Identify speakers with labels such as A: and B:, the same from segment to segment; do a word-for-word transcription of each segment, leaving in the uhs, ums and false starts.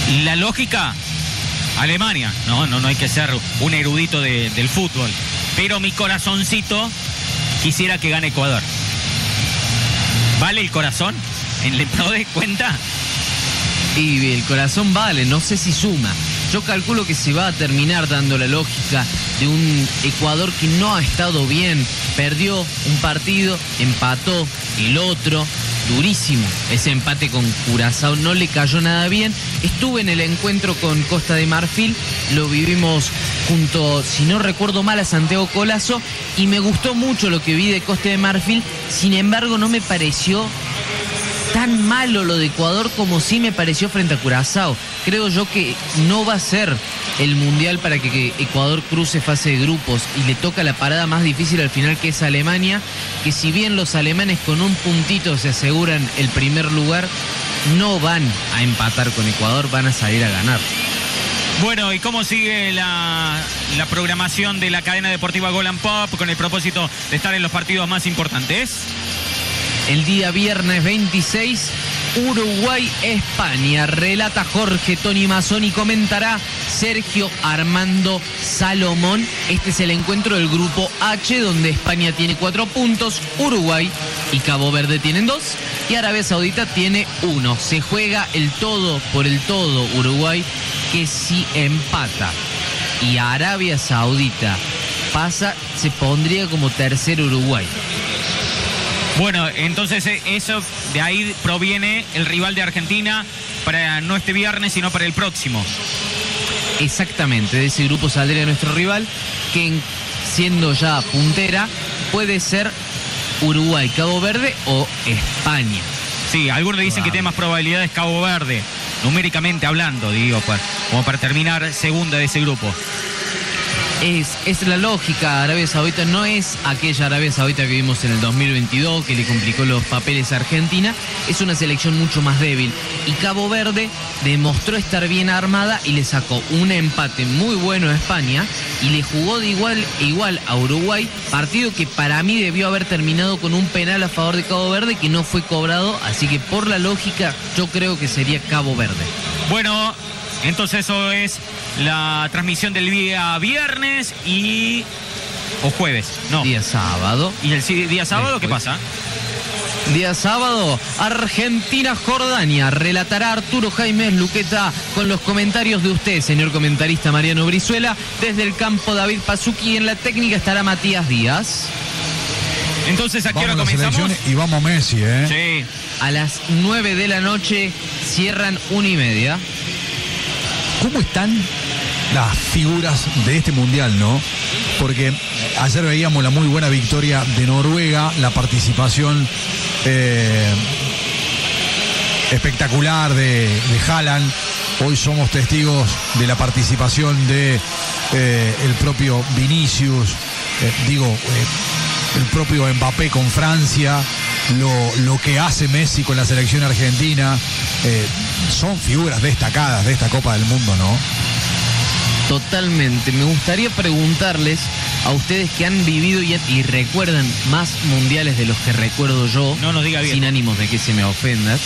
A: La lógica, Alemania. No, no, no hay que ser un erudito de, del fútbol. Pero mi corazoncito quisiera que gane Ecuador. ¿Vale el corazón? ¿En le de cuenta?
B: Y el corazón vale, no sé si suma. Yo calculo que se va a terminar dando la lógica de un Ecuador que no ha estado bien. Perdió un partido, empató el otro. Durísimo ese empate con Curazao, no le cayó nada bien. Estuve en el encuentro con Costa de Marfil, lo vivimos junto, si no recuerdo mal, a Santiago Collazo, y me gustó mucho lo que vi de Costa de Marfil. Sin embargo, no me pareció tan malo lo de Ecuador como sí me pareció frente a Curazao. Creo yo que no va a ser el Mundial para que Ecuador cruce fase de grupos, y le toca la parada más difícil al final, que es Alemania, que si bien los alemanes con un puntito se aseguran el primer lugar, no van a empatar con Ecuador, van a salir a ganar.
A: Bueno, ¿y cómo sigue la, la programación de la cadena deportiva Gol and Pop con el propósito de estar en los partidos más importantes?
B: El día viernes veintiséis, Uruguay-España. Relata Jorge Tony Mazzón y comentará Sergio Armando Salomón. Este es el encuentro del grupo H, donde España tiene cuatro puntos, Uruguay y Cabo Verde tienen dos, y Arabia Saudita tiene uno. Se juega el todo por el todo Uruguay, que si empata y Arabia Saudita pasa, se pondría como tercer Uruguay.
A: Bueno, entonces eso, de ahí proviene el rival de Argentina para no este viernes, sino para el próximo.
B: Exactamente, de ese grupo saldría nuestro rival, que siendo ya puntera, puede ser Uruguay, Cabo Verde o España.
A: Sí, algunos dicen que tiene más probabilidades Cabo Verde, numéricamente hablando, digo, para, como para terminar segunda de ese grupo.
B: Es, es la lógica. Arabia Saudita no es aquella Arabia Saudita que vimos en el dos mil veintidós, que le complicó los papeles a Argentina. Es una selección mucho más débil. Y Cabo Verde demostró estar bien armada y le sacó un empate muy bueno a España y le jugó de igual a igual a Uruguay, partido que para mí debió haber terminado con un penal a favor de Cabo Verde que no fue cobrado. Así que por la lógica yo creo que sería Cabo Verde.
A: Bueno, entonces eso es la transmisión del día viernes y... o jueves, no.
B: Día sábado.
A: ¿Y el día sábado qué pasa?
B: Día sábado, Argentina-Jordania. Relatará Arturo Jaime Luqueta con los comentarios de usted, señor comentarista Mariano Brizuela. Desde el campo, David Pazuki, y en la técnica estará Matías Díaz.
A: Entonces, ¿a qué hora comenzamos?
C: Y vamos Messi, ¿eh?
A: Sí.
B: A las nueve de la noche cierran una y media.
C: ¿Cómo están las figuras de este mundial, no? Porque ayer veíamos la muy buena victoria de Noruega, la participación eh, espectacular de, de Haaland. Hoy somos testigos de la participación de eh, el propio Vinicius, eh, digo, eh, el propio Mbappé con Francia, lo, lo que hace Messi con la selección argentina. Eh, son figuras destacadas de esta Copa del Mundo, ¿no?
B: Totalmente. Me gustaría preguntarles a ustedes que han vivido y, y recuerdan más mundiales de los que recuerdo yo.
A: No nos diga bien.
B: Sin ánimos de que se me ofendas.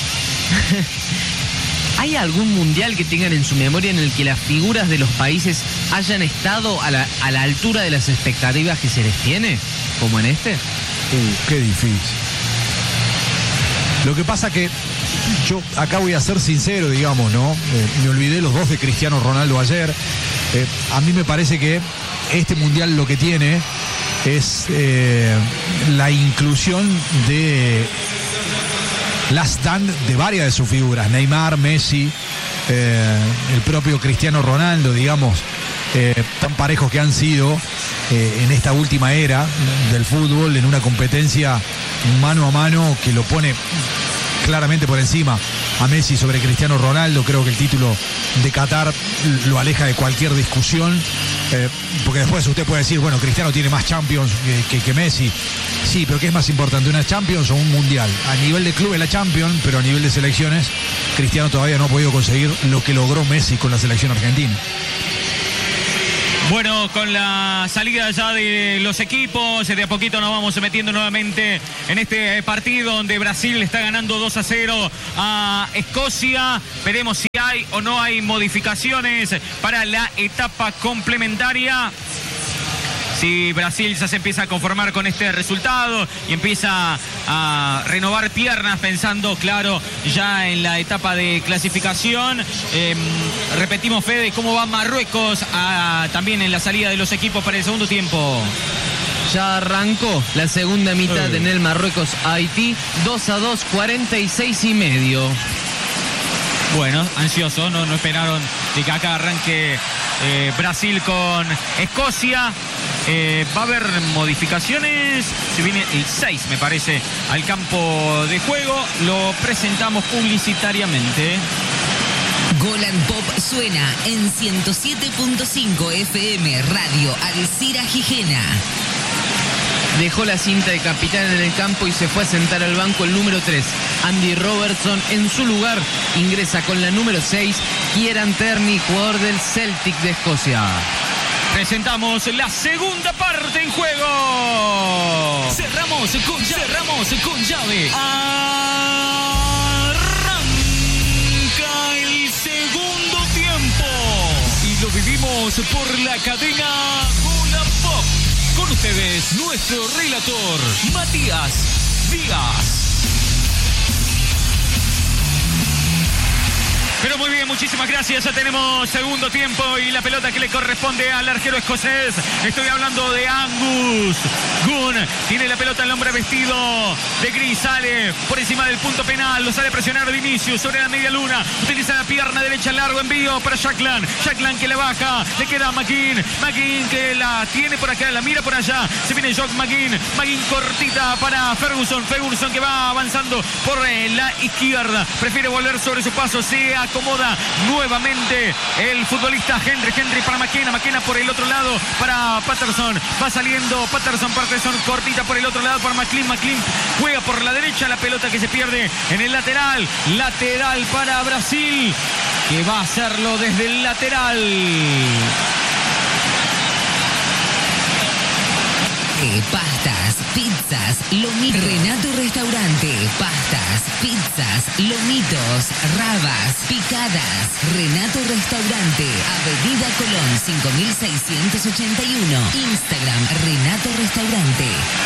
B: ¿Hay algún mundial que tengan en su memoria en el que las figuras de los países hayan estado a la, a la altura de las expectativas que se les tiene? ¿Como en este?
C: Uh, qué difícil. Lo que pasa que yo acá voy a ser sincero, digamos, ¿no? Eh, me olvidé los dos de Cristiano Ronaldo ayer. Eh, a mí me parece que este mundial lo que tiene es eh, la inclusión de last stand de varias de sus figuras. Neymar, Messi, eh, el propio Cristiano Ronaldo, digamos, eh, tan parejos que han sido eh, en esta última era del fútbol, en una competencia mano a mano que lo pone claramente por encima a Messi sobre Cristiano Ronaldo. Creo que el título de Qatar lo aleja de cualquier discusión, eh, porque después usted puede decir, bueno, Cristiano tiene más Champions que, que, que Messi. Sí, pero ¿qué es más importante, una Champions o un Mundial? A nivel de club es la Champions, pero a nivel de selecciones, Cristiano todavía no ha podido conseguir lo que logró Messi con la selección argentina.
A: Bueno, con la salida ya de los equipos, de a poquito nos vamos metiendo nuevamente en este partido donde Brasil está ganando dos a cero a Escocia. Veremos si hay o no hay modificaciones para la etapa complementaria. Si Brasil ya se empieza a conformar con este resultado y empieza a renovar piernas pensando, claro, ya en la etapa de clasificación. Eh, repetimos, Fede, ¿cómo va Marruecos a, también en la salida de los equipos para el segundo tiempo?
B: Ya arrancó la segunda mitad en el Marruecos-Haití, dos a dos, cuarenta y seis y medio.
A: Bueno, ansioso, no, no esperaron de que acá arranque eh, Brasil con Escocia. Eh, va a haber modificaciones, se viene el seis, me parece, al campo de juego. Lo presentamos publicitariamente.
D: Golan Pop suena en ciento siete punto cinco F M Radio Alcira Gijena.
B: Dejó la cinta de capitán en el campo y se fue a sentar al banco el número tres, Andy Robertson. En su lugar ingresa con la número seis, Kieran Tierney, jugador del Celtic de Escocia.
A: Presentamos la segunda parte en juego.
E: Cerramos con llave. Cerramos con llave. Arranca el segundo tiempo. Y lo vivimos por la cadena Golan Pop. Con ustedes, nuestro relator, Matías Díaz.
A: Pero muy bien, muchísimas gracias. Ya tenemos segundo tiempo y la pelota que le corresponde al arquero escocés. Estoy hablando de Angus Gunn. Tiene la pelota el hombre vestido de gris. Sale por encima del punto penal. Lo sale a presionar Vinicius sobre la media luna. Utiliza la pierna derecha, largo envío para Shaklan. Shaklan que le baja. Le queda a McGinn. McGinn que la tiene por acá, la mira por allá. Se viene Jock McGinn. McGinn cortita para Ferguson. Ferguson que va avanzando por la izquierda. Prefiere volver sobre su paso. Se acomoda nuevamente el futbolista Henry. Henry para McKenna. McKenna por el otro lado para Patterson. Va saliendo Patterson. Patterson cortita por el otro lado para McLean. McLean juega por la derecha. La pelota que se pierde en el lateral. Lateral para Brasil, que va a hacerlo desde el lateral.
D: Eh, pastas, pizzas, lomitos. Renato Restaurante. Pastas, pizzas, lomitos, rabas, picadas. Renato Restaurante. Avenida Colón cinco mil seiscientos ochenta y uno. Instagram Renato Restaurante.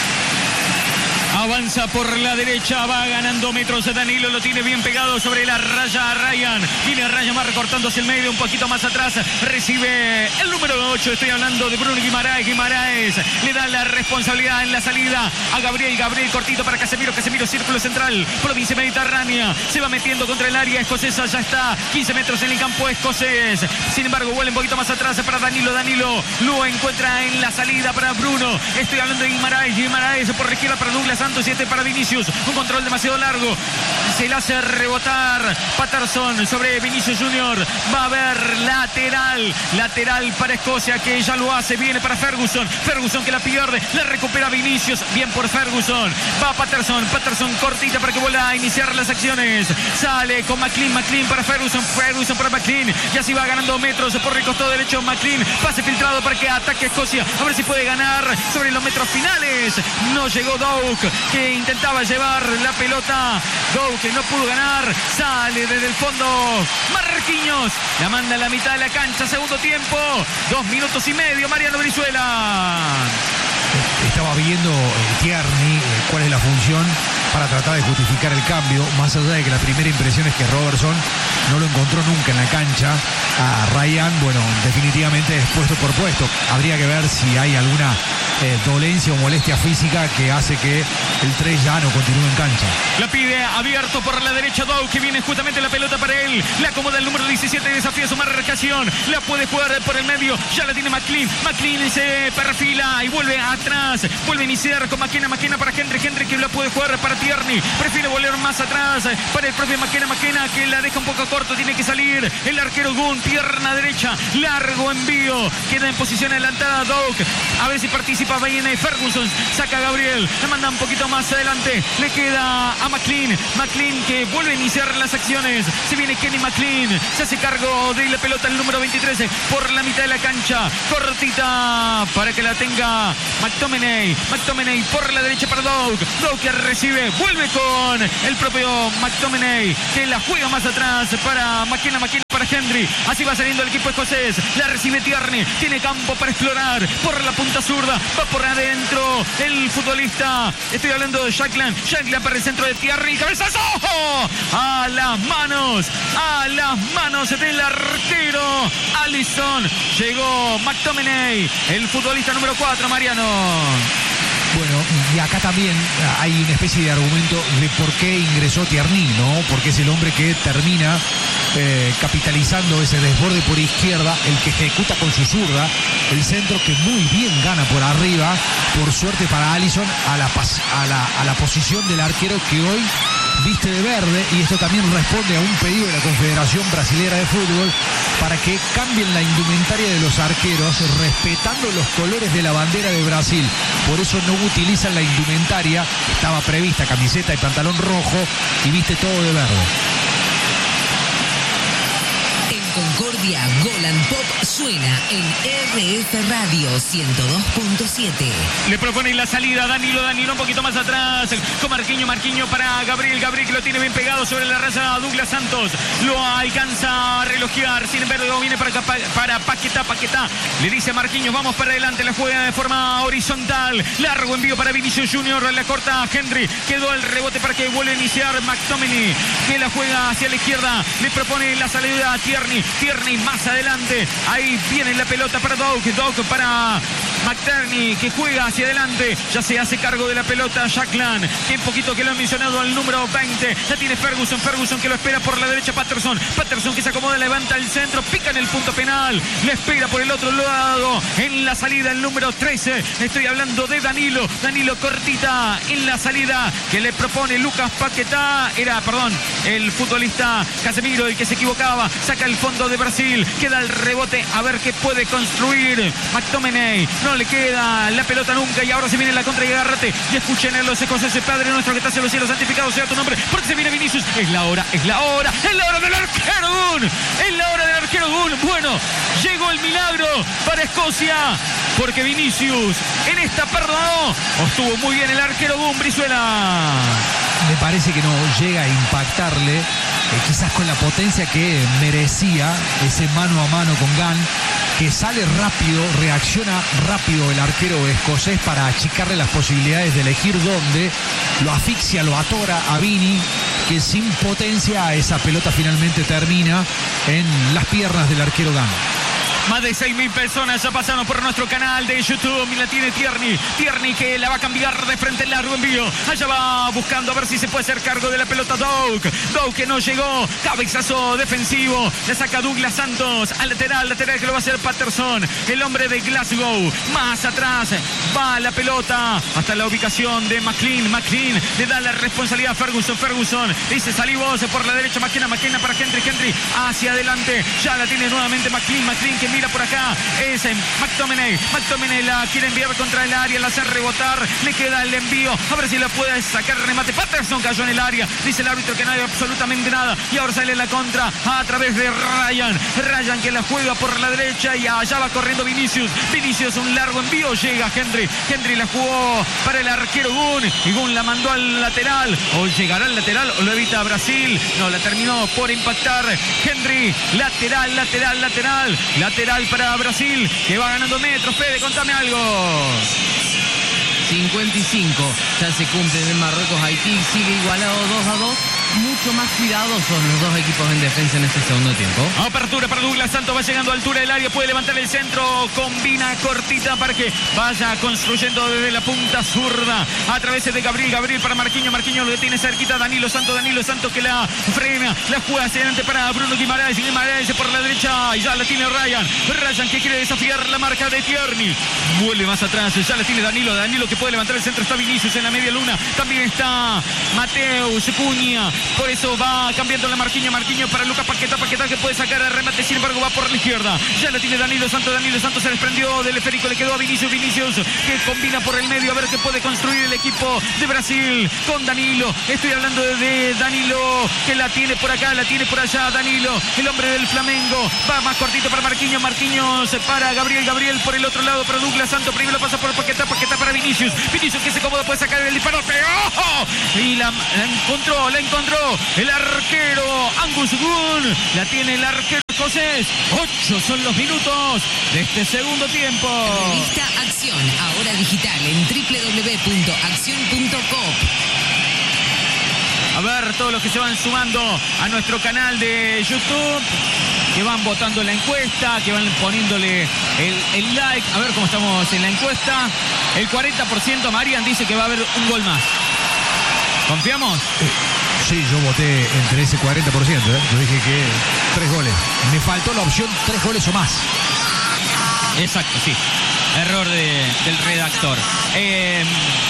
A: Avanza por la derecha, va ganando metros. Danilo lo tiene bien pegado sobre la raya a Ryan. Viene Ryan, va recortando hacia el medio, un poquito más atrás. Recibe el número ocho. Estoy hablando de Bruno Guimaraes. Guimaraes le da la responsabilidad en la salida a Gabriel. Gabriel cortito para Casemiro. Casemiro, círculo central, provincia mediterránea. Se va metiendo contra el área escocesa. Ya está quince metros en el campo escocés. Sin embargo, vuelve un poquito más atrás para Danilo. Danilo lo encuentra en la salida para Bruno. Estoy hablando de Guimaraes. Guimaraes por la izquierda para Douglas Santos. siete para Vinicius, un control demasiado largo, se le hace rebotar Patterson sobre Vinicius Junior. Va a haber lateral, lateral para Escocia, que ya lo hace, viene para Ferguson, Ferguson que la pierde, la recupera Vinicius, bien por Ferguson, va Patterson, Patterson cortita para que vuelva a iniciar las acciones, sale con McLean, McLean para Ferguson, Ferguson para McLean, y así va ganando metros por el costado derecho McLean, pase filtrado para que ataque Escocia, a ver si puede ganar sobre los metros finales. No llegó Doug, que intentaba llevar la pelota. Doug que no pudo ganar. Sale desde el fondo Marquinhos. La manda a la mitad de la cancha. Segundo tiempo. Dos minutos y medio. Mariano Brizuela.
C: Estaba viendo eh, Tierney, eh, cuál es la función para tratar de justificar el cambio, más allá de que la primera impresión es que Robertson no lo encontró nunca en la cancha. A Ryan, bueno, definitivamente es puesto por puesto. Habría que ver si hay alguna eh, dolencia o molestia física que hace que el tres ya no continúe en cancha.
A: La pide abierto por la derecha Doug, que viene justamente la pelota para él. Le acomoda el número diecisiete, desafía su marcación. La puede jugar por el medio. Ya la tiene McLean. McLean se perfila y vuelve a atrás. Vuelve a iniciar con Maquena, Maquena para Henry, Henry que la puede jugar para Tierney. Prefiere volver más atrás para el propio Maquena, Maquena que la deja un poco corto. Tiene que salir el arquero Gunn, pierna derecha, largo envío. Queda en posición adelantada Doug. A ver si participa bien Ferguson. Saca a Gabriel, le manda un poquito más adelante. Le queda a McLean. McLean que vuelve a iniciar las acciones. Se viene Kenny McLean. Se hace cargo de la pelota el número veintitrés por la mitad de la cancha. Cortita para que la tenga McTominay. McTominay por la derecha para Doug. Doug que recibe. Vuelve con el propio McTominay que la juega más atrás para McKenna, McKenna para Henry. Así va saliendo el equipo escocés. La recibe Tierney. Tiene campo para explorar por la punta zurda. Va por adentro el futbolista. Estoy hablando de Shankland. Shankland para el centro de Tierney. ¡Cabezazo! A las manos. A las manos del arquero Alisson. Llegó McTominay. El futbolista número cuatro, Mariano.
C: Bueno, y acá también hay una especie de argumento de por qué ingresó Tierney, ¿no? Porque es el hombre que termina eh, capitalizando ese desborde por izquierda, el que ejecuta con su zurda, el centro que muy bien gana por arriba, por suerte para Alisson, a la, a la, a la posición del arquero que hoy viste de verde, y esto también responde a un pedido de la Confederación Brasilera de Fútbol para que cambien la indumentaria de los arqueros respetando los colores de la bandera de Brasil. Por eso no utilizan la indumentaria, estaba prevista camiseta y pantalón rojo y viste todo de verde.
D: Concordia, Golan Pop suena en R F Radio ciento dos punto siete.
A: Le propone la salida Danilo, Danilo un poquito más atrás con Marquinhos, Marquinhos para Gabriel, Gabriel que lo tiene bien pegado sobre la raya Douglas Santos, lo alcanza a relojear, sin embargo viene para, para Paquetá, Paquetá, le dice a Marquinhos vamos para adelante, la juega de forma horizontal, largo envío para Vinicius Junior, la corta Henry, quedó el rebote para que vuelva a iniciar McTominay, que la juega hacia la izquierda, le propone la salida a Tierney, Tierney más adelante, ahí viene la pelota para Doug, Doug para McTominay que juega hacia adelante, ya se hace cargo de la pelota Shankland, que un poquito que lo ha mencionado al número veinte, ya tiene Ferguson, Ferguson que lo espera por la derecha, Patterson, Patterson que se acomoda, levanta el centro, pica en el punto penal, le espera por el otro lado, en la salida el número trece, estoy hablando de Danilo, Danilo cortita en la salida que le propone Lucas Paquetá, era, perdón, el futbolista Casemiro el que se equivocaba, saca el fondo de Brasil, queda el rebote, a ver qué puede construir McTominay, no le queda la pelota nunca y ahora se viene la contra y agárrate y escuchen en los escoceses, Padre nuestro que estás en los cielos, santificado sea tu nombre, porque se viene Vinicius, es la hora, es la hora, es la hora del arquero Gunn, es la hora del arquero Gunn, bueno, llegó el milagro para Escocia, porque Vinicius en esta perdonó, estuvo muy bien el arquero Gunn, Brizuela.
C: Me parece que no llega a impactarle, eh, quizás con la potencia que merecía ese mano a mano con Gunn, que sale rápido, reacciona rápido el arquero escocés para achicarle las posibilidades de elegir dónde, lo asfixia, lo atora a Vini, que sin potencia esa pelota finalmente termina en las piernas del arquero Gunn.
A: Más de seis mil personas ya pasaron por nuestro canal de YouTube y la tiene Tierney. Tierney que la va a cambiar de frente el largo envío. Allá va buscando a ver si se puede hacer cargo de la pelota Doug. Doug que no llegó. Cabezazo defensivo. Le saca Douglas Santos al lateral. Lateral que lo va a hacer Patterson. El hombre de Glasgow. Más atrás va la pelota hasta la ubicación de McLean. McLean le da la responsabilidad a Ferguson. Ferguson dice salí vos por la derecha. McKenna, McKenna para Henry. Henry hacia adelante. Ya la tiene nuevamente McLean. McLean que mira por acá, es McTominay, McTominay la quiere enviar contra el área, la hace rebotar, le queda el envío, a ver si la puede sacar remate, Patterson cayó en el área, dice el árbitro que no hay absolutamente nada, y ahora sale la contra a través de Ryan, Ryan que la juega por la derecha y allá va corriendo Vinicius, Vinicius un largo envío, llega Henry, Henry la jugó para el arquero Gunn, y Gunn la mandó al lateral, o llegará al lateral, o lo evita Brasil, no, la terminó por impactar Henry, lateral, lateral, lateral, lateral para Brasil, que va ganando metros. Fede, contame algo.
B: cincuenta y cinco, ya se cumplen en Marruecos. Haití sigue igualado dos a dos. Mucho más cuidadosos los dos equipos en defensa en este segundo tiempo.
A: Apertura apertura para Douglas Santos, va llegando a altura del área, puede levantar el centro, combina cortita para que vaya construyendo desde la punta zurda a través de Gabriel, Gabriel para Marquinhos, Marquinhos lo tiene cerquita Danilo Santos, Danilo Santos que la frena, la juega hacia adelante para Bruno Guimaraes, Guimaraes por la derecha, y ya la tiene Ryan, Ryan que quiere desafiar la marca de Tierney, vuelve más atrás, ya la tiene Danilo, Danilo que puede levantar el centro, está Vinicius en la media luna, también está Mateus Cunha, por eso va cambiando la Marquinhos, Marquinhos para Lucas Paquetá, Paquetá que puede sacar el remate, sin embargo va por la izquierda, ya la tiene Danilo Santos, Danilo Santos se desprendió del esférico, le quedó a Vinicius, Vinicius que combina por el medio a ver qué puede construir el equipo de Brasil con Danilo, estoy hablando de, de Danilo que la tiene por acá, la tiene por allá, Danilo, el hombre del Flamengo, va más cortito para Marquinhos, Marquinhos para Gabriel, Gabriel por el otro lado para Douglas Santos, primero pasa por Paquetá, Paquetá para Vinicius, Vinicius que se cómodo puede sacar el disparo, ¡oh! Y la, la encontró, la encontró el arquero Angus Gunn, la tiene el arquero escocés. Ocho son los minutos de este segundo tiempo.
D: Revista Acción, ahora digital en doble u doble u doble u punto acción punto com.
A: A ver, todos los que se van sumando a nuestro canal de YouTube, que van votando la encuesta, que van poniéndole el, el like. A ver cómo estamos en la encuesta. El cuarenta por ciento, Marian, dice que va a haber un gol más. ¿Confiamos?
C: Sí, yo voté entre ese cuarenta por ciento. ¿eh? Yo dije que tres goles. Me faltó la opción tres goles o más.
A: Exacto, sí. Error de, del redactor. Eh,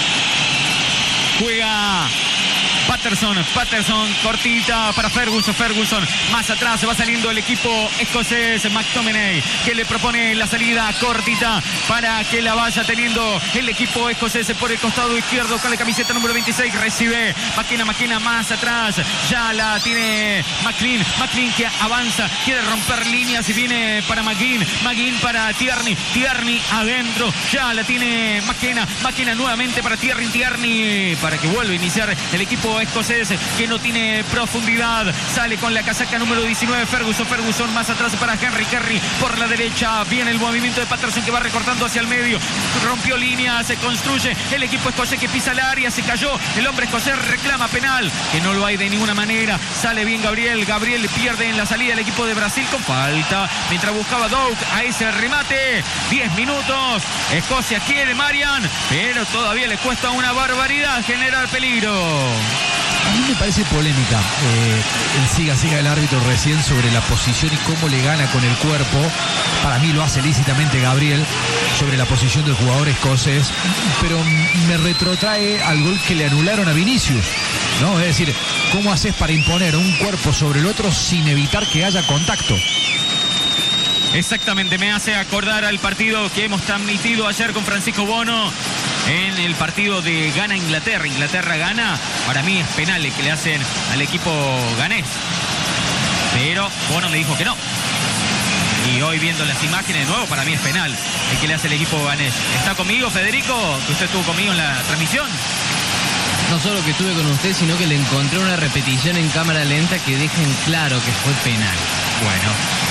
A: juega Patterson, Patterson, cortita para Ferguson, Ferguson, más atrás se va saliendo el equipo escocés, McTominay, que le propone la salida cortita para que la vaya teniendo el equipo escocés por el costado izquierdo con la camiseta número veintiséis, recibe Maquina, Maquina más atrás, ya la tiene McLean, McLean que avanza, quiere romper líneas y viene para McGinn, McGinn para Tierney, Tierney adentro, ya la tiene Maquina, Maquina nuevamente para Tierney, Tierney para que vuelva a iniciar el equipo escocés que no tiene profundidad, sale con la casaca número diecinueve Ferguson, Ferguson más atrás para Henry, Henry por la derecha, viene el movimiento de Patterson que va recortando hacia el medio, rompió línea, se construye el equipo escocés que pisa el área, se cayó, el hombre escocés reclama penal, que no lo hay de ninguna manera, sale bien Gabriel, Gabriel pierde en la salida el equipo de Brasil con falta, mientras buscaba Doug a ese remate, diez minutos, Escocia quiere Marian, pero todavía le cuesta una barbaridad generar peligro.
C: A mí me parece polémica eh, el siga siga del árbitro recién sobre la posición y cómo le gana con el cuerpo. Para mí lo hace lícitamente Gabriel sobre la posición del jugador escocés, pero me retrotrae al gol que le anularon a Vinicius, ¿no? Es decir, ¿cómo haces para imponer un cuerpo sobre el otro sin evitar que haya contacto?
A: Exactamente, me hace acordar al partido que hemos transmitido ayer con Francisco Bono en el partido de Ghana-Inglaterra. Inglaterra gana, para mí es penal el que le hacen al equipo ganés. Pero Bono me dijo que no. Y hoy viendo las imágenes de nuevo, para mí es penal el que le hace el equipo ganés. ¿Está conmigo, Federico? Que usted estuvo conmigo en la transmisión.
B: No solo que estuve con usted, sino que le encontré una repetición en cámara lenta que deja en claro que fue penal.
A: Bueno,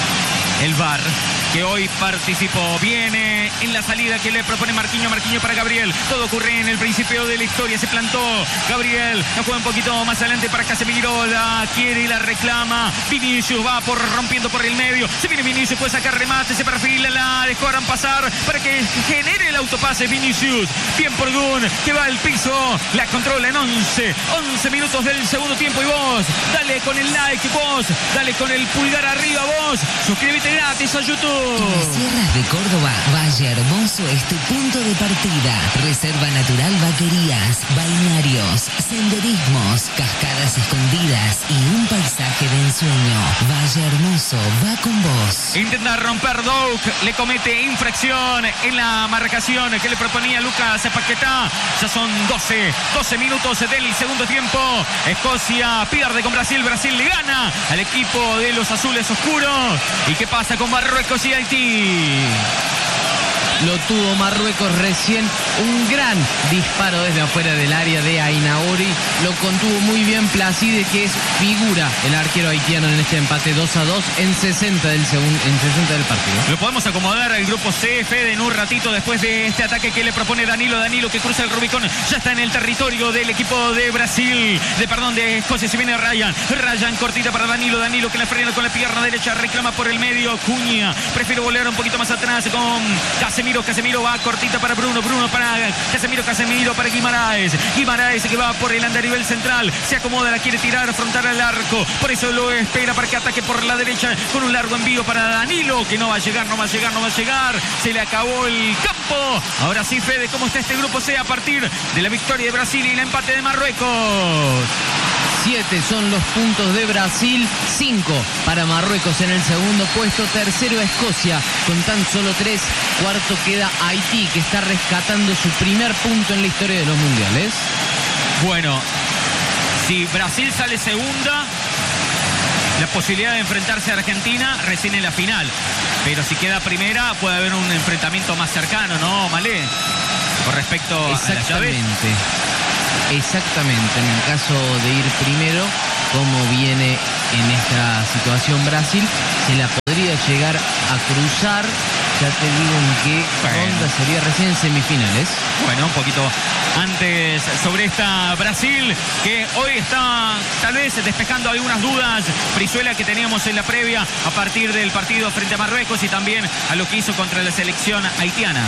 A: el V A R que hoy participó, viene en la salida que le propone Marquinhos, Marquinhos para Gabriel, todo ocurre en el principio de la historia, se plantó Gabriel, la juega un poquito más adelante para Casemiro, la quiere y la reclama, Vinicius va por rompiendo por el medio, se viene Vinicius, puede sacar remate, se perfila, la dejaron pasar para que genere el autopase Vinicius, bien por Gunn, que va al piso, la controla en once, once minutos del segundo tiempo y vos, dale con el like, vos, dale con el pulgar arriba vos, suscríbete gratis a YouTube.
D: En las sierras de Córdoba, Valle Hermoso es tu punto de partida. Reserva Natural Vaquerías, balnearios, senderismos, cascadas escondidas y un paisaje de ensueño. Valle Hermoso va con vos.
A: Intenta romper Doug, le comete infracción en la marcación que le proponía Lucas Paquetá. Ya son doce, doce minutos del segundo tiempo. Escocia pierde con Brasil, Brasil le gana al equipo de los azules oscuros. ¿Y qué pasa con Marruecos y Haití?
B: lo tuvo Marruecos recién. Un gran disparo desde afuera del área de Ainauri. Lo contuvo muy bien Placide, que es figura el arquero haitiano en este empate dos a dos en sesenta del, segundo, en sesenta del partido.
A: Lo podemos acomodar al grupo C, Fede, en un ratito después de este ataque que le propone Danilo. Danilo que cruza el Rubicón, ya está en el territorio del equipo de Brasil, de perdón, de Escocia. Se viene Ryan, Ryan cortita para Danilo, Danilo que la frena con la pierna derecha, reclama por el medio, Cunha, prefiere volar un poquito más atrás con Casemiro, Casemiro va cortita para Bruno, Bruno para Casemiro, Casemiro para Guimaraes, Guimaraes que va por el andarivel central, se acomoda, la quiere tirar frontal al arco, por eso lo espera para que ataque por la derecha con un largo envío para Danilo, que no va a llegar, no va a llegar, no va a llegar, se le acabó el campo. Ahora sí, Fede, ¿cómo está este grupo C a partir de la victoria de Brasil y el empate de Marruecos?
B: Siete son los puntos de Brasil, cinco para Marruecos en el segundo puesto, tercero Escocia con tan solo tres, cuarto queda Haití, que está rescatando su primer punto en la historia de los mundiales.
A: Bueno, si Brasil sale segunda, la posibilidad de enfrentarse a Argentina recién en la final, pero si queda primera puede haber un enfrentamiento más cercano, ¿no, Malé? Con respecto a la llave.
B: Exactamente. Exactamente, en el caso de ir primero, como viene en esta situación Brasil, se la podría llegar a cruzar, ya te digo en qué
A: bueno.
B: ronda sería recién en semifinales.
A: Bueno, un poquito antes sobre esta Brasil, que hoy está tal vez despejando algunas dudas, Brizuela, que teníamos en la previa a partir del partido frente a Marruecos y también a lo que hizo contra la selección haitiana.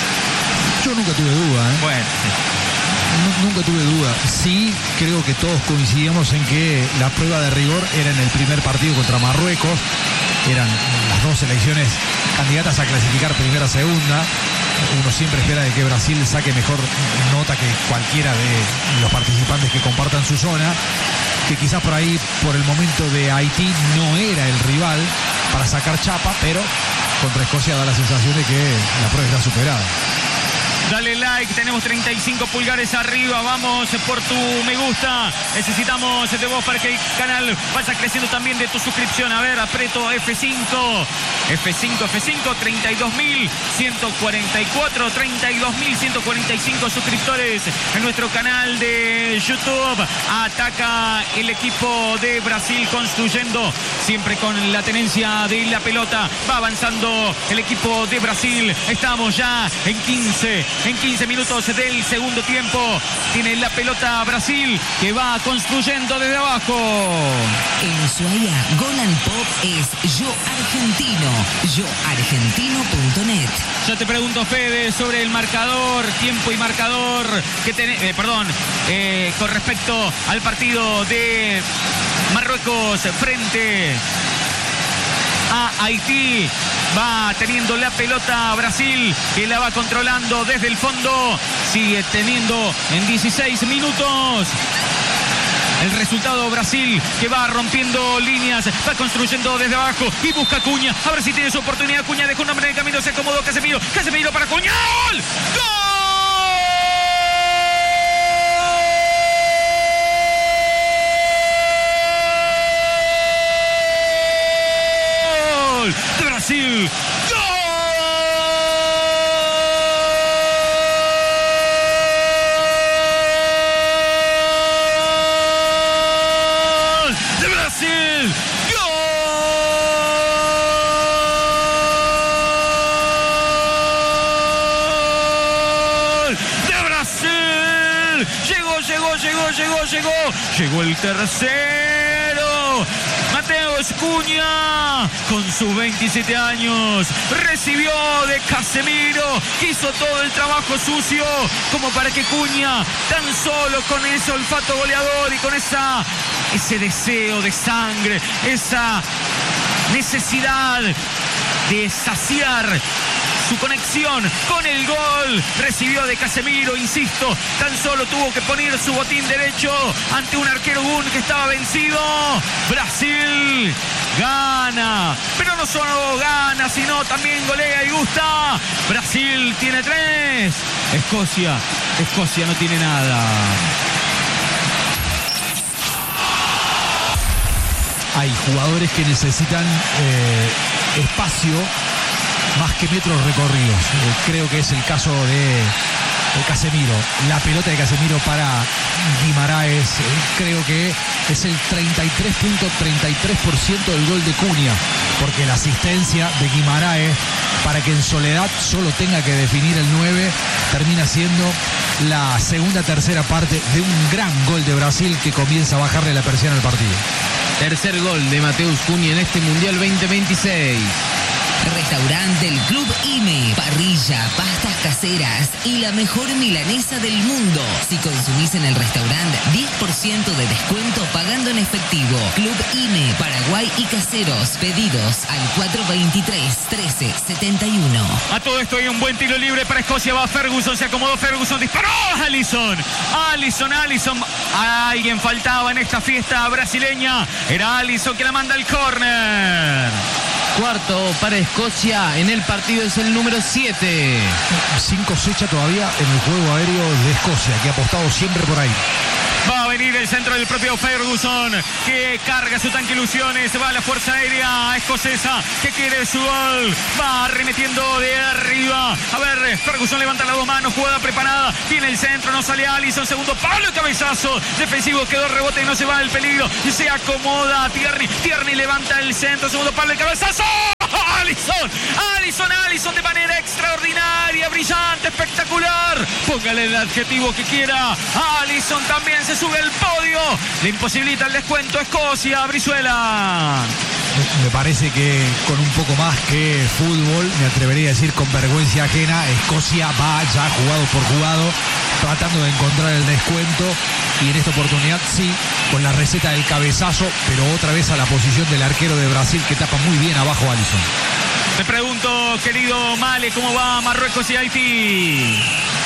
C: Yo nunca tuve duda, ¿eh?
A: Bueno, sí.
C: Nunca tuve duda. Sí, creo que todos coincidíamos en que la prueba de rigor era en el primer partido contra Marruecos. Eran las dos selecciones candidatas a clasificar primera, segunda. Uno siempre espera de que Brasil saque mejor nota que cualquiera de los participantes que compartan su zona. Que quizás por ahí, por el momento de Haití, no era el rival para sacar chapa, pero contra Escocia da la sensación de que la prueba está superada.
A: Dale like, tenemos treinta y cinco pulgares arriba, vamos por tu me gusta, necesitamos de vos para que el canal vaya creciendo, también de tu suscripción. A ver, aprieto F cinco, F cinco, F cinco, treinta y dos mil ciento cuarenta y cuatro, treinta y dos mil ciento cuarenta y cinco suscriptores en nuestro canal de YouTube. Ataca el equipo de Brasil construyendo siempre con la tenencia de la pelota, va avanzando el equipo de Brasil, estamos ya en quince. En quince minutos del segundo tiempo tiene la pelota Brasil, que va construyendo desde abajo.
D: En Ushuaia, Golan Pop es Yo Argentino, yo argentino punto net.
A: Ya te pregunto, Fede, sobre el marcador, tiempo y marcador que tenés, eh, perdón, eh, con respecto al partido de Marruecos frente a Haití. Va teniendo la pelota Brasil, que la va controlando desde el fondo. Sigue teniendo en dieciséis minutos el resultado Brasil, que va rompiendo líneas, va construyendo desde abajo y busca Cunha. A ver si tiene su oportunidad. Cunha dejó un hombre en el camino, se acomodó Casemiro. Casemiro para Cunha. ¡Gol! De Brasil, ¡gol! De Brasil, ¡gol! De Brasil, llegó, llegó, llegó, llegó, llegó, llegó el tercero. Mateus Cunha, con sus veintisiete años, recibió de Casemiro, que hizo todo el trabajo sucio, como para que Cunha, tan solo con ese olfato goleador y con esa, ese deseo de sangre, esa necesidad de saciar su conexión con el gol, recibió de Casemiro, insisto, tan solo tuvo que poner su botín derecho ante un arquero Gun que estaba vencido. Brasil gana, pero no solo gana, sino también golea y gusta. Brasil tiene tres, Escocia, Escocia no tiene nada.
C: Hay jugadores que necesitan eh, espacio más que metros recorridos. Eh, creo que es el caso de, de Casemiro. La pelota de Casemiro para Guimaraes, eh, creo que es el treinta y tres punto treinta y tres por ciento del gol de Cunha, porque la asistencia de Guimaraes para que en soledad solo tenga que definir el nueve termina siendo la segunda tercera parte de un gran gol de Brasil que comienza a bajarle la persiana al partido.
B: Tercer gol de Mateus Cunha en este Mundial veinte veintiséis.
D: Restaurante del Club I M E, parrilla, pastas caseras y la mejor milanesa del mundo. Si consumís en el restaurante, diez por ciento de descuento pagando en efectivo. Club I M E, Paraguay y Caseros. Pedidos al cuatro veintitrés, trece setenta y uno.
A: A todo esto hay un buen tiro libre para Escocia. Va Ferguson, se acomodó Ferguson, disparó Alisson. Alisson, Alisson. Alguien faltaba en esta fiesta brasileña. Era Alisson que la manda al córner.
B: Cuarto para Escocia en el partido es el número siete.
C: Sin cosecha todavía en el juego aéreo de Escocia, que ha apostado siempre por ahí.
A: Va a venir el centro del propio Ferguson, que carga su tanque ilusiones. Va a la fuerza aérea escocesa, que quiere su gol. Va arremetiendo de arriba. A ver, Ferguson levanta las dos manos, jugada preparada. Tiene el centro, no sale Alisson. Segundo palo, cabezazo defensivo, quedó el rebote y no se va el peligro. Y se acomoda Tierney. Tierney levanta el centro, segundo palo, el cabezazo. Alisson, Alisson, Alisson de manera extraordinaria, brillante, espectacular. Póngale el adjetivo que quiera. Alisson también se sube al podio. Le imposibilita el descuento a Escocia, Brizuela.
C: Me parece que con un poco más que fútbol, me atrevería a decir con vergüenza ajena, Escocia va ya jugado por jugado, tratando de encontrar el descuento. Y en esta oportunidad sí, con la receta del cabezazo, pero otra vez a la posición del arquero de Brasil, que tapa muy bien abajo a Alisson.
A: Me pregunto, querido Male, ¿cómo va Marruecos y Haití?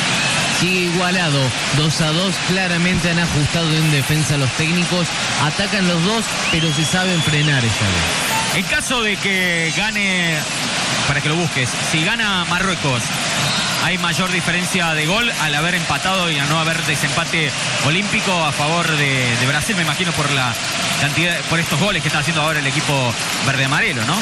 B: Sigue igualado, dos a dos, claramente han ajustado en defensa los técnicos, atacan los dos, pero se saben frenar esta vez.
A: En caso de que gane, para que lo busques, si gana Marruecos, ¿hay mayor diferencia de gol al haber empatado y a no haber desempate olímpico a favor de, de Brasil? Me imagino por la cantidad, por estos goles que está haciendo ahora el equipo verde-amarelo, ¿no?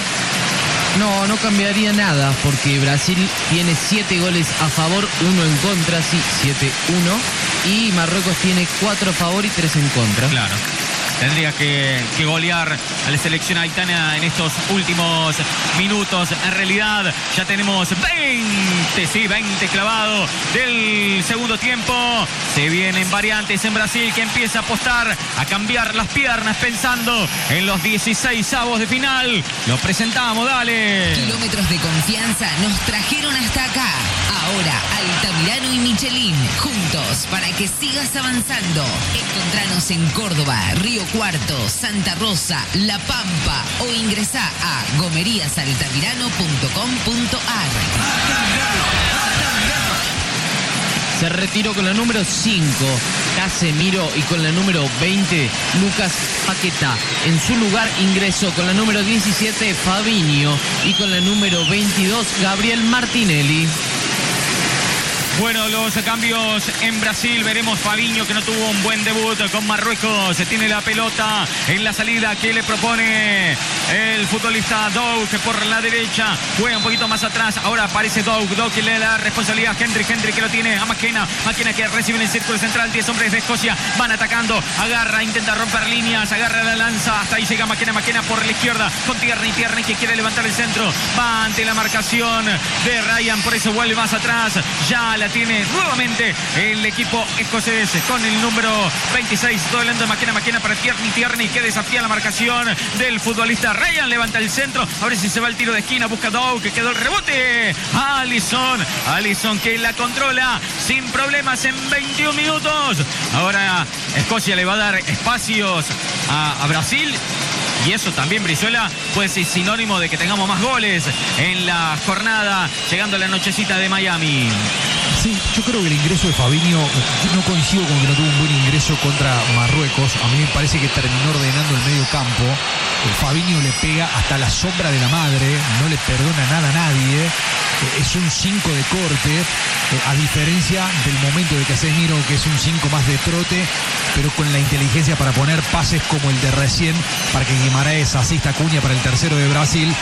B: No, no cambiaría nada, porque Brasil tiene siete goles a favor, uno en contra, sí, siete uno. Y Marruecos tiene cuatro a favor y tres en contra.
A: Claro. Tendría que, que golear a la selección haitiana en estos últimos minutos. En realidad ya tenemos veinte, sí, veinte clavados del segundo tiempo. Se vienen variantes en Brasil, que empieza a apostar, a cambiar las piernas pensando en los dieciseisavos de final. Lo presentamos, dale.
D: Kilómetros de confianza nos trajeron hasta acá. Ahora Altamirano y Michelin, juntos para que sigas avanzando. Encontranos en Córdoba, Río Cuarto, Santa Rosa, La Pampa o ingresá a gomerías altamirano punto com punto ar.
B: Se retiró con la número cinco, Casemiro, y con la número veinte, Lucas Paquetá. En su lugar ingresó con la número diecisiete, Fabinho, y con la número veintidós, Gabriel Martinelli.
A: Bueno, los cambios en Brasil. Veremos Fabinho, que no tuvo un buen debut con Marruecos. Se tiene la pelota en la salida que le propone el futbolista Doug por la derecha. Juega un poquito más atrás. Ahora aparece Doug. Doug que le da la responsabilidad a Henry. Henry que lo tiene a Maquena. Maquena que recibe en el círculo central. diez hombres de Escocia van atacando. Agarra, intenta romper líneas. Agarra la lanza. Hasta ahí llega Maquena. Maquena por la izquierda con Tierney. Tierney que quiere levantar el centro. Va ante la marcación de Ryan. Por eso vuelve más atrás. Ya la tiene nuevamente el equipo escocés con el número veintiséis, doblando de Maquena, Maquena para Tierney, Tierney que desafía la marcación del futbolista Ryan, levanta el centro, a ver si se va el tiro de esquina, busca Dow, que quedó el rebote, Alisson, Alisson que la controla sin problemas en veintiún minutos. Ahora Escocia le va a dar espacios a, a Brasil. Y eso también, Brizuela, puede ser sinónimo de que tengamos más goles en la jornada, llegando a la nochecita de Miami.
C: Sí, yo creo que el ingreso de Fabinho, yo no coincido con que no tuvo un buen ingreso contra Marruecos. A mí me parece que terminó ordenando el medio campo. El Fabinho le pega hasta la sombra de la madre, no le perdona nada a nadie. Es un cinco de corte, a diferencia del momento de Casemiro, que es un cinco más de trote, pero con la inteligencia para poner pases como el de recién, para que Guimaraes asista a Cunha para el tercero de Brasil.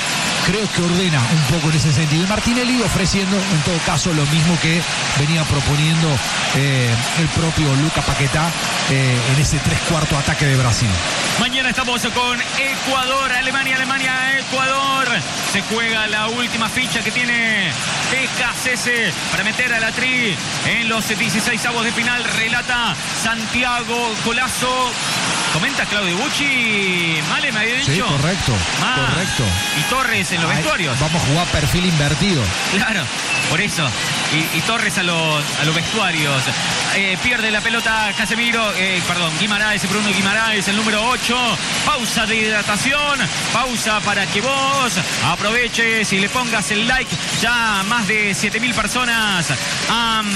C: creo que ordena un poco en ese sentido. Y Martinelli ofreciendo en todo caso lo mismo que venía proponiendo eh, el propio Luca Paquetá eh, en ese tres cuarto ataque de Brasil.
A: Mañana estamos con Ecuador, Alemania, Alemania, Ecuador. Se juega la última ficha que tiene T K C C para meter a la Tri en los dieciseisavos de final. Relata Santiago Colazo. Comenta Claudio Bucci. Male, me había dicho.
C: Sí, correcto.
A: Más.
C: Correcto.
A: Y Torres en los
C: Ahí
A: vestuarios.
C: Vamos a jugar perfil invertido.
A: Claro, por eso. Y, y Torres a los, a los vestuarios. Eh, pierde la pelota Casemiro, eh, perdón, Guimaraes, Bruno Guimaraes, el número ocho. Pausa de hidratación, pausa para que vos aproveches y le pongas el like. Ya más de siete mil personas han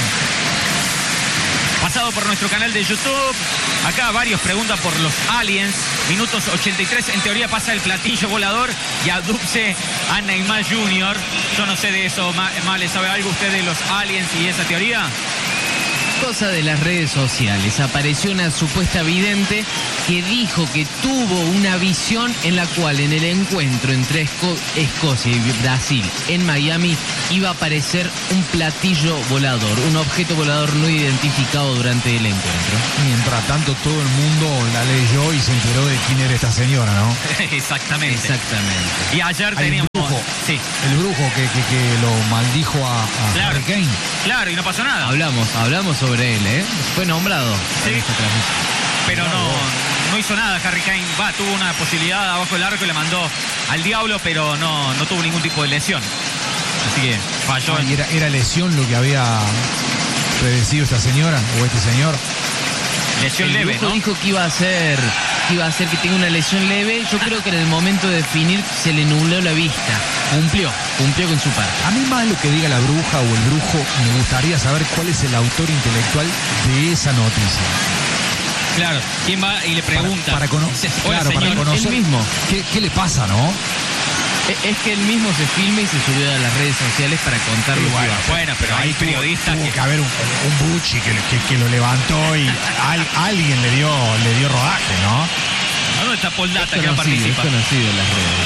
A: pasado por nuestro canal de YouTube. Acá varios preguntan por los aliens. Minutos ochenta y tres, en teoría pasa el platillo volador y abduce a Neymar junior Yo no sé de eso. Male, ¿sabe algo usted de los aliens y esa teoría?
B: Cosa de las redes sociales. Apareció una supuesta vidente que dijo que tuvo una visión en la cual en el encuentro entre Esco- Escocia y Brasil en Miami iba a aparecer un platillo volador, un objeto volador no identificado durante el encuentro.
C: Mientras tanto todo el mundo la leyó y se enteró de quién era esta señora, ¿no?
A: Exactamente.
B: Exactamente.
A: Y ayer
C: Hay un
A: teníamos...
C: brujo,
A: Sí,
C: el brujo que, que, que lo maldijo a, a
A: Claro.
C: Harry Kane.
A: claro, y no pasó nada.
B: Hablamos, hablamos sobre él, ¿eh? Fue nombrado
A: Sí.
B: en esta transmisión.
A: Pero no, no hizo nada Harry Kane. Va, tuvo una posibilidad abajo del arco y le mandó al diablo, pero no, no tuvo ningún tipo de lesión. Así que falló.
C: Ah,
A: en-
C: y era, era lesión lo que había predecido esta señora o este señor.
A: Lesión
B: El
A: leve,
B: brujo
A: ¿no?
B: dijo que iba a ser que iba a ser que tenga una lesión leve. Yo creo que en el momento de definir se le nubló la vista. Cumplió, cumplió con su parte.
C: A mí más lo que diga la bruja o el brujo, me gustaría saber cuál es el autor intelectual de esa noticia.
A: Claro, ¿quién va y le pregunta?
C: Para, para cono-
A: Dice, hola,
C: claro, para
A: señor.
C: conocer
B: Él mismo.
C: ¿Qué, qué le pasa, ¿no?
B: E- Es que él mismo se filma y se subió a las redes sociales para contar lo que iba a hacer.
A: Bueno, pero hay
C: tuvo-
A: periodistas
C: tuvo
A: que...
C: que haber un, un Bucci que, que, que lo levantó y al- alguien le dio, le dio rodaje, ¿no?
A: ¿Dónde está Paul Data
B: Es
A: que no
B: conocido, es
A: participa?
B: conocido en las redes.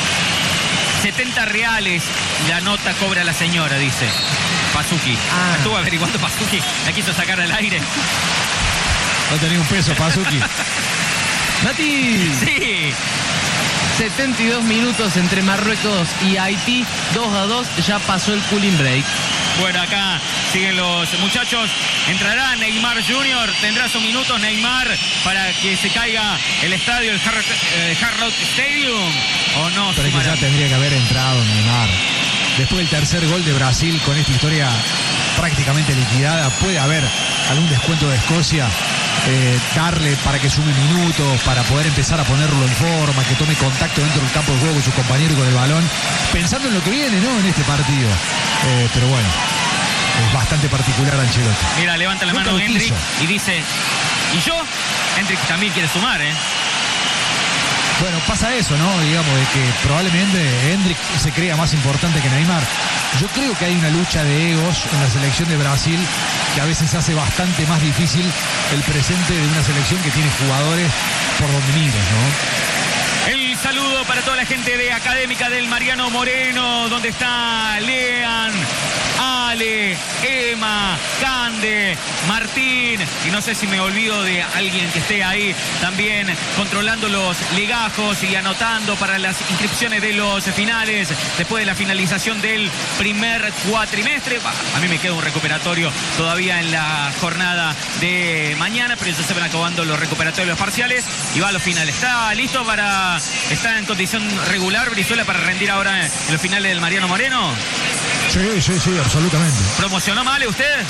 A: setenta reales la nota cobra la señora, dice Pazuki.
B: Ah.
A: Estuvo averiguando Pazuki, la quiso sacar al aire.
C: No tenía un peso, Pazuki.
B: Mati,
A: Sí,
B: setenta y dos minutos entre Marruecos y Haití, dos a dos, ya pasó el cooling break.
A: bueno, acá siguen los muchachos. Entrará Neymar junior, tendrá sus minutos Neymar para que se caiga el estadio, el Hard, eh, Hard Rock Stadium. ¿O no?
C: Pero es que
A: sumará?
C: ya tendría que haber entrado Neymar. Después del tercer gol de Brasil, con esta historia prácticamente liquidada, puede haber algún descuento de Escocia, eh, darle para que sume minutos, para poder empezar a ponerlo en forma, que tome contacto dentro del campo de juego con su compañero y con el balón, pensando en lo que viene, ¿no? En este partido. Eh, pero bueno, es bastante particular Ancelotti.
A: Mira, levanta la
C: Nunca
A: mano
C: lo
A: Hendrik
C: quiso.
A: y dice, ¿y yo? Hendrik también quiere sumar, ¿eh?
C: Bueno, pasa eso, ¿no? Digamos, de que probablemente Hendrik se crea más importante que Neymar. Yo creo que hay una lucha de egos en la selección de Brasil que a veces hace bastante más difícil el presente de una selección que tiene jugadores por donde mires, ¿no?
A: El saludo para toda la gente de Académica del Mariano Moreno, donde está Lean, Ale, Emma, Cande, Martín, y no sé si me olvido de alguien que esté ahí también controlando los legajos y anotando para las inscripciones de los finales después de la finalización del primer cuatrimestre. Bah, a mí me queda un recuperatorio todavía en la jornada de mañana, pero ya se van acabando los recuperatorios parciales y va a los finales. ¿Está listo para, está en condición regular Brizuela para rendir ahora en los finales del Mariano Moreno?
C: Sí, sí, sí, absolutamente.
A: ¿Promocionó Male usted?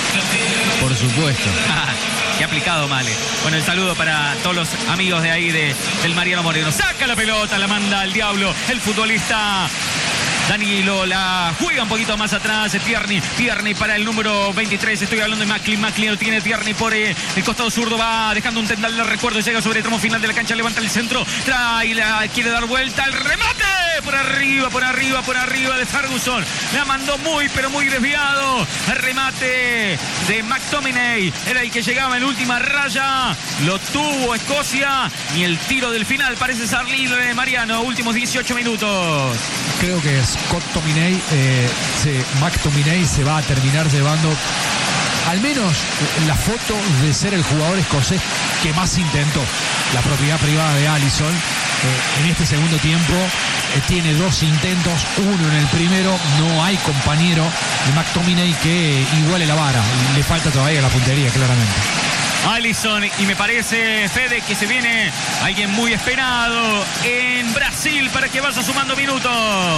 B: Por supuesto.
A: Qué aplicado, Male. Bueno, el saludo para todos los amigos de ahí de, del Mariano Moreno. Saca la pelota, la manda al diablo el futbolista Danilo. La juega un poquito más atrás. Tierney, Tierney para el número veintitrés. Estoy hablando de Macklin. Macklin lo tiene Tierney por eh, el costado zurdo. Va dejando un tendal de recuerdo. Llega sobre el tramo final de la cancha. Levanta el centro. Trae, la quiere dar vuelta. El remate por arriba. arriba, por arriba, por arriba de Ferguson. La mandó muy, pero muy desviado. El remate de McTominay era el que llegaba en última raya. Lo tuvo Escocia. Y el tiro del final parece ser libre de Mariano. Últimos dieciocho minutos.
C: Creo que Scott Tominay, eh, se, McTominay se va a terminar llevando al menos la foto de ser el jugador escocés que más intentó. La propiedad privada de Alisson eh, en este segundo tiempo eh, tiene dos intentos, uno en el primero. No hay compañero de McTominay que iguale la vara. Le falta todavía la puntería, claramente.
A: Alisson, y me parece, Fede, que se viene alguien muy esperado en Brasil para que vaya sumando minutos.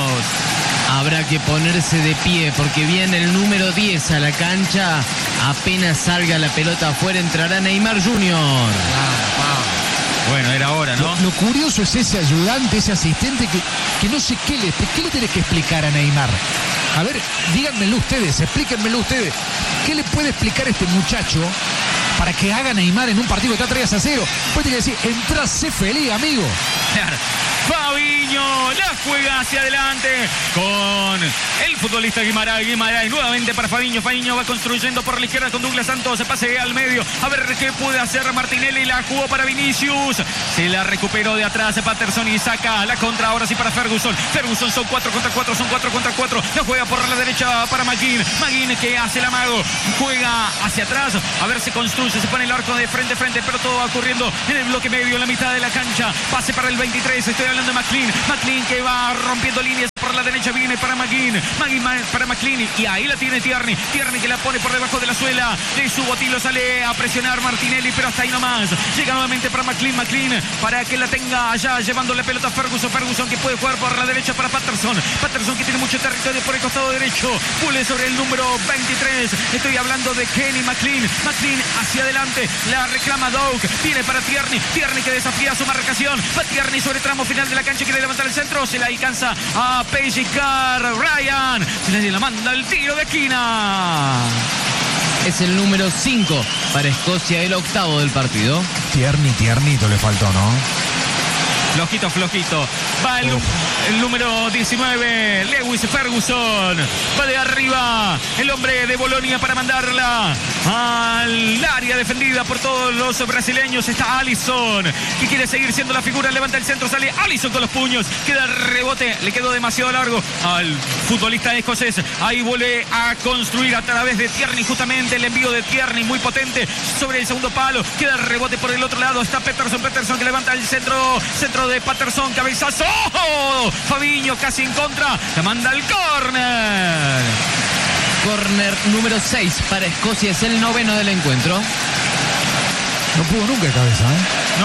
B: Habrá que ponerse de pie porque viene el número diez a la cancha. Apenas salga la pelota afuera, entrará Neymar junior
A: Bueno, era hora, ¿no?
C: Lo, lo curioso es ese ayudante, ese asistente que, que no sé qué le, qué le tenés que explicar a Neymar. A ver, díganmelo ustedes, explíquenmelo ustedes. ¿Qué le puede explicar este muchacho para que haga Neymar en un partido que está tres a cero? Pues tiene que decir, entrá, sé feliz, amigo.
A: Claro. Fabinho la juega hacia adelante con el futbolista Guimarães. Guimarães nuevamente para Fabinho. Fabinho va construyendo por la izquierda con Douglas Santos. Se pase al medio. A ver qué puede hacer Martinelli. La jugó para Vinicius. Se la recuperó de atrás Patterson y saca la contra. Ahora sí para Ferguson. Ferguson son cuatro contra cuatro. Son cuatro contra cuatro. La juega por la derecha para McGinn. McGinn que hace el amago. Juega hacia atrás. A ver, se construye. Se pone el arco de frente a frente. Pero todo va ocurriendo en el bloque medio, en la mitad de la cancha. Pase para el veintitrés. Estoy hablando de McLean. McLean que va rompiendo líneas por la derecha. Viene para McGinn. McGinn para McLean. Y ahí la tiene Tierney. Tierney que la pone por debajo de la suela de su botilo. Sale a presionar Martinelli, pero hasta ahí nomás. Llega nuevamente para McLean. McLean para que la tenga allá, llevando la pelota a Ferguson. Ferguson que puede jugar por la derecha para Patterson. Patterson que tiene mucho territorio por el costado derecho. Pule sobre el número veintitrés. Estoy hablando de Kenny McLean. McLean hacia adelante. La reclama Doug. Viene para Tierney. Tierney que desafía su marcación. Va Tierney sobre el tramo final de la cancha. Quiere levantar el centro. Se la alcanza a Pellicar. Ryan. Se le la manda el tiro de esquina.
B: Es el número cinco para Escocia, el octavo del partido.
C: Tierney, tiernito le faltó, ¿no?
A: Flojito, flojito. Va el, el número diecinueve, Lewis Ferguson. Va de arriba el hombre de Bolonia para mandarla al área defendida por todos los brasileños. Está Alisson, que quiere seguir siendo la figura. Levanta el centro, sale Alisson con los puños. Queda el rebote, le quedó demasiado largo al futbolista escocés. Ahí vuelve a construir a través de Tierney, justamente el envío de Tierney muy potente sobre el segundo palo. Queda el rebote por el otro lado. Está Patterson, Patterson que levanta el centro, centro de Patterson, cabezazo. ¡Oh! Fabinho casi en contra. La manda al córner.
B: Córner número seis para Escocia, es el noveno del encuentro.
C: No pudo nunca de cabeza, ¿eh?
A: No.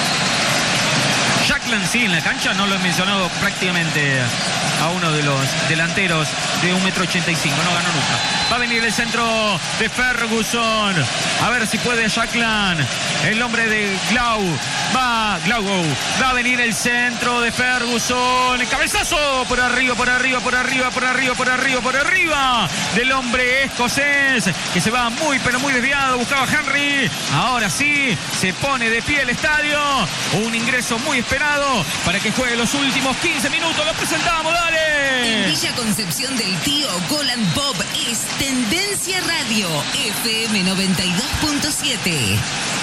A: Jackland sí, en la cancha no lo he mencionado prácticamente a uno de los delanteros de un metro ochenta y cinco. No ganó nunca. Va a venir el centro de Ferguson. A ver si puede Jackland. El hombre de Glau. Va Glau. Va a venir el centro de Ferguson. El cabezazo por arriba, por arriba, por arriba, por arriba, por arriba, por arriba. Del hombre escocés que se va muy, pero muy desviado. Buscaba Henry. Ahora sí, se pone de pie el estadio. Un ingreso muy esperado para que juegue los últimos quince minutos. Lo presentamos, dale.
D: En Villa Concepción del Tío, Golan Pop es Tendencia Radio F M noventa y dos punto siete.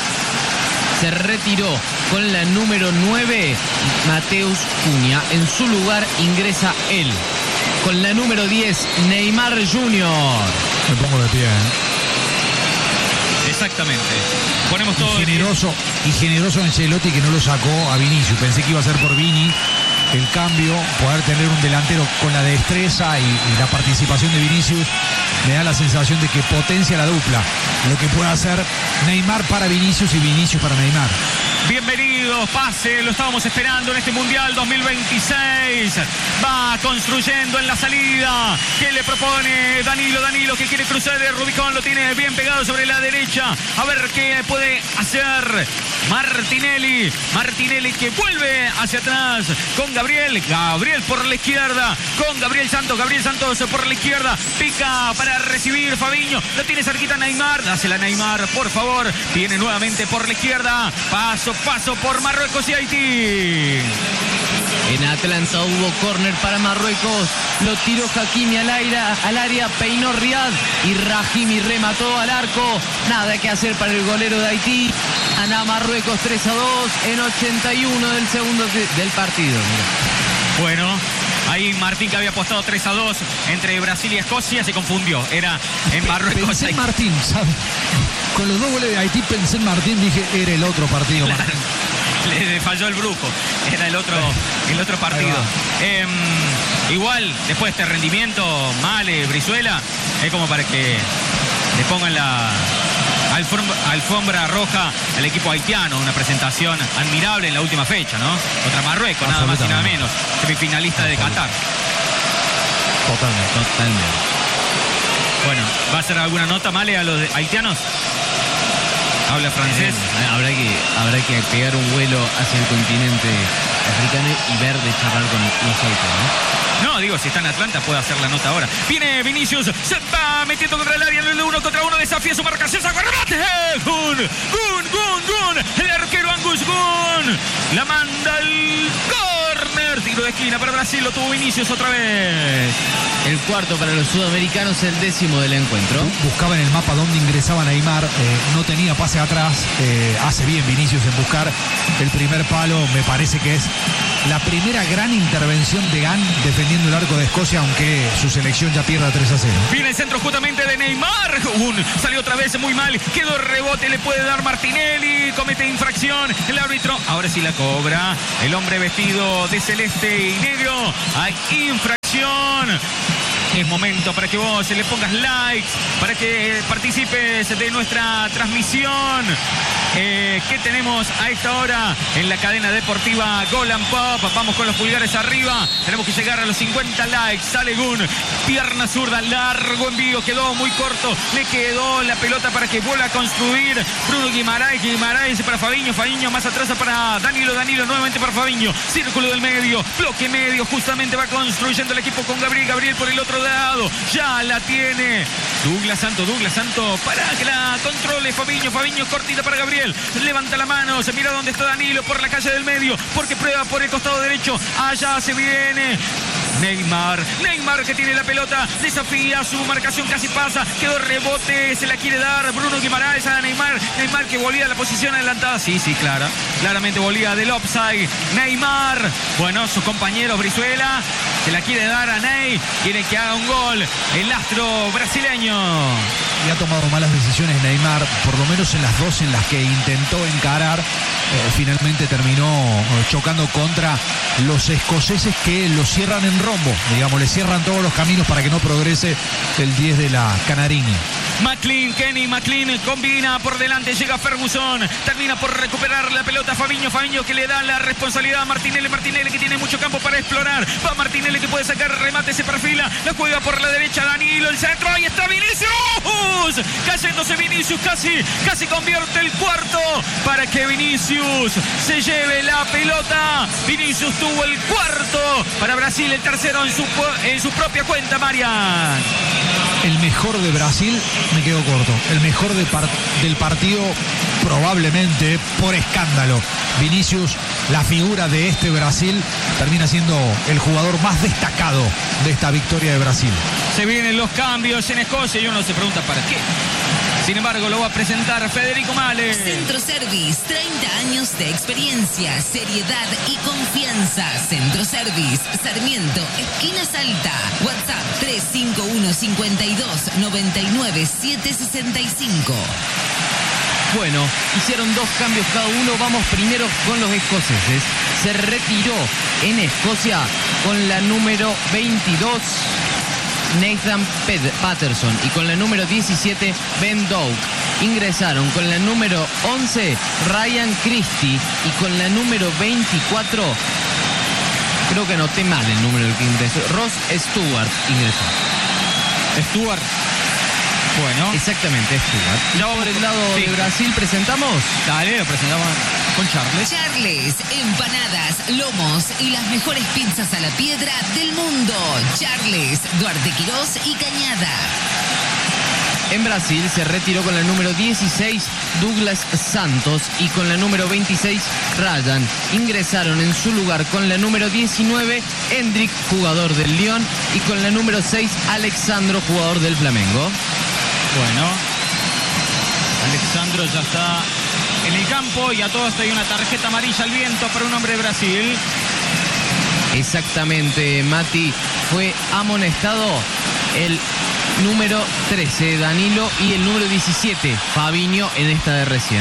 B: Se retiró con la número nueve Mateus Cunha. En su lugar ingresa él. Con la número diez Neymar junior
C: Me pongo de pie, ¿eh?
A: Exactamente. Ponemos todo.
C: Y generoso, y generoso Ancelotti que no lo sacó a Vinicius. Pensé que iba a ser por Vini el cambio, poder tener un delantero con la destreza y, y la participación de Vinicius. Me da la sensación de que potencia la dupla. Lo que puede hacer Neymar para Vinicius y Vinicius para Neymar.
A: Bienvenidos, pase, lo estábamos esperando en este Mundial dos mil veintiséis. Va construyendo en la salida. ¿Qué le propone Danilo? Danilo que quiere cruzar el Rubicón, lo tiene bien pegado sobre la derecha. A ver qué puede hacer Martinelli. Martinelli que vuelve hacia atrás con Gabriel. Gabriel por la izquierda con Gabriel Santos. Gabriel Santos por la izquierda. Pica para recibir Fabinho. Lo tiene cerquita Neymar. Dásela Neymar, por favor. Viene nuevamente por la izquierda. Paso, paso por Marruecos y Haití.
B: En Atlanta hubo córner para Marruecos. Lo tiró Hakimi al, aire, al área, peinó Riyad y Rahimi remató al arco. Nada que hacer para el golero de Haití. Gana Marruecos tres a dos en ochenta y uno del segundo del partido. Mira.
A: Bueno, ahí Martín, que había apostado tres a dos entre Brasil y Escocia, se confundió. Era en Marruecos.
C: Pensé en Martín, ¿sabes? Con los dos goles de Haití pensé en Martín, dije, era el otro partido.
A: Claro.
C: Martín.
A: Le falló el brujo. Era el otro, el otro partido. Eh, igual, después de este rendimiento, Male, Brizuela, es como para que le pongan la alfombra, alfombra roja al equipo haitiano. Una presentación admirable en la última fecha, ¿no? Contra Marruecos, nada más y nada menos. Semifinalista de Qatar.
C: Totalmente.
B: Totalmente.
A: Bueno, ¿va a hacer alguna nota, Male, a los haitianos? Habla francés.
B: Habrá que, habrá que pegar un vuelo hacia el continente africano y ver de charlar con los haitianos, ¿no?
A: No, digo, si está en Atlanta puede hacer la nota ahora. Viene Vinicius, se va metiendo contra el área en el uno contra uno, desafía su marcación, saca remate. Gun, Gun, Gun, Gun. El arquero Angus Gun la manda al córner. Tiro de esquina para Brasil, lo tuvo Vinicius otra vez.
B: El cuarto para los sudamericanos, el décimo del encuentro.
C: Buscaba en el mapa dónde ingresaba Neymar, eh, no tenía pase atrás, eh, hace bien Vinicius en buscar el primer palo. Me parece que es la primera gran intervención de Gant defendiendo el arco de Escocia, aunque su selección ya pierda tres a cero.
A: Viene el centro justamente de Neymar. Un, salió otra vez muy mal, quedó el rebote, le puede dar Martinelli, comete infracción el árbitro. Ahora sí la cobra el hombre vestido de celeste y negro. Hay infracción. Es momento para que vos le pongas likes, para que participes de nuestra transmisión eh, que tenemos a esta hora en la cadena deportiva Gol and Pop. Vamos con los pulgares arriba, tenemos que llegar a los cincuenta likes. Sale Gun, pierna zurda, largo envío, quedó muy corto, le quedó la pelota para que vuelva a construir Bruno Guimaraes. Guimaraes para Fabiño, Fabiño más atrás para Danilo, Danilo nuevamente para Fabiño, círculo del medio, bloque medio, justamente va construyendo el equipo con Gabriel, Gabriel por el otro lado, ya la tiene Douglas Santo, Douglas Santo para que la controle Fabiño, Fabiño cortita para Gabriel, levanta la mano, se mira dónde está Danilo por la calle del medio, porque prueba por el costado derecho, allá se viene Neymar, Neymar que tiene la pelota, desafía su marcación, casi pasa, quedó rebote, se la quiere dar Bruno Guimaraes a Neymar, Neymar que volvía a la posición adelantada, sí, sí, clara, claramente volvía del offside, Neymar, bueno, sus compañeros Brizuela, se la quiere dar a Ney, quiere que haga un gol, el astro brasileño.
C: Y ha tomado malas decisiones Neymar, por lo menos en las dos en las que intentó encarar, eh, finalmente terminó eh, chocando contra los escoceses que lo cierran en rombo, digamos, le cierran todos los caminos para que no progrese el diez de la Canariña.
A: McLean, Kenny McLean combina por delante, llega Ferguson, termina por recuperar la pelota Fabiño, Fabiño que le da la responsabilidad a Martinelli, Martinelli que tiene mucho campo para explorar, va Martinelli que puede sacar remate, se perfila, la juega por la derecha Danilo, el centro, ahí está Vinicius, cayéndose Vinicius, casi, casi convierte el cuarto para que Vinicius se lleve la pelota. Vinicius tuvo el cuarto para Brasil, el tercero en su, en su propia cuenta, Marian.
C: El mejor de Brasil, me quedo corto. El mejor de par del partido, probablemente por escándalo. Vinicius, la figura de este Brasil, termina siendo el jugador más destacado de esta victoria de Brasil.
A: Se vienen los cambios en Escocia y uno se pregunta ¿para qué? Sin embargo, lo va a presentar Federico Male.
D: Centro Service, treinta años de experiencia, seriedad y confianza. Centro Service, Sarmiento, esquina Salta. WhatsApp tres cinco uno cinco dos nueve nueve siete seis cinco.
B: Bueno, hicieron dos cambios cada uno. Vamos primero con los escoceses. Se retiró en Escocia con la número veintidós Nathan Patterson y con la número diecisiete Ben Doak. Ingresaron con la número once Ryan Christie y con la número veinticuatro, creo que anoté mal el número del que ingresó, Ross Stewart ingresó.
A: Stewart. Bueno.
B: Exactamente, Stewart.
A: Ya
B: por el lado
A: sí.
B: de Brasil presentamos.
A: Dale, lo presentamos con Charles.
D: Charles, empanadas, lomos y las mejores pizzas a la piedra del mundo. Charles, Duarte Quirós y Cañada.
B: En Brasil se retiró con la número dieciséis Douglas Santos y con la número veintiséis Ryan. Ingresaron en su lugar con la número diecinueve Hendrik, jugador del Lyon, y con la número seis Alexandro, jugador del Flamengo.
A: Bueno, Alexandro ya está en el campo y a todo esto hay una tarjeta amarilla al viento para un hombre de Brasil.
B: Exactamente, Mati. Fue amonestado el número trece, Danilo, y el número diecisiete, Fabinho, en esta de recién.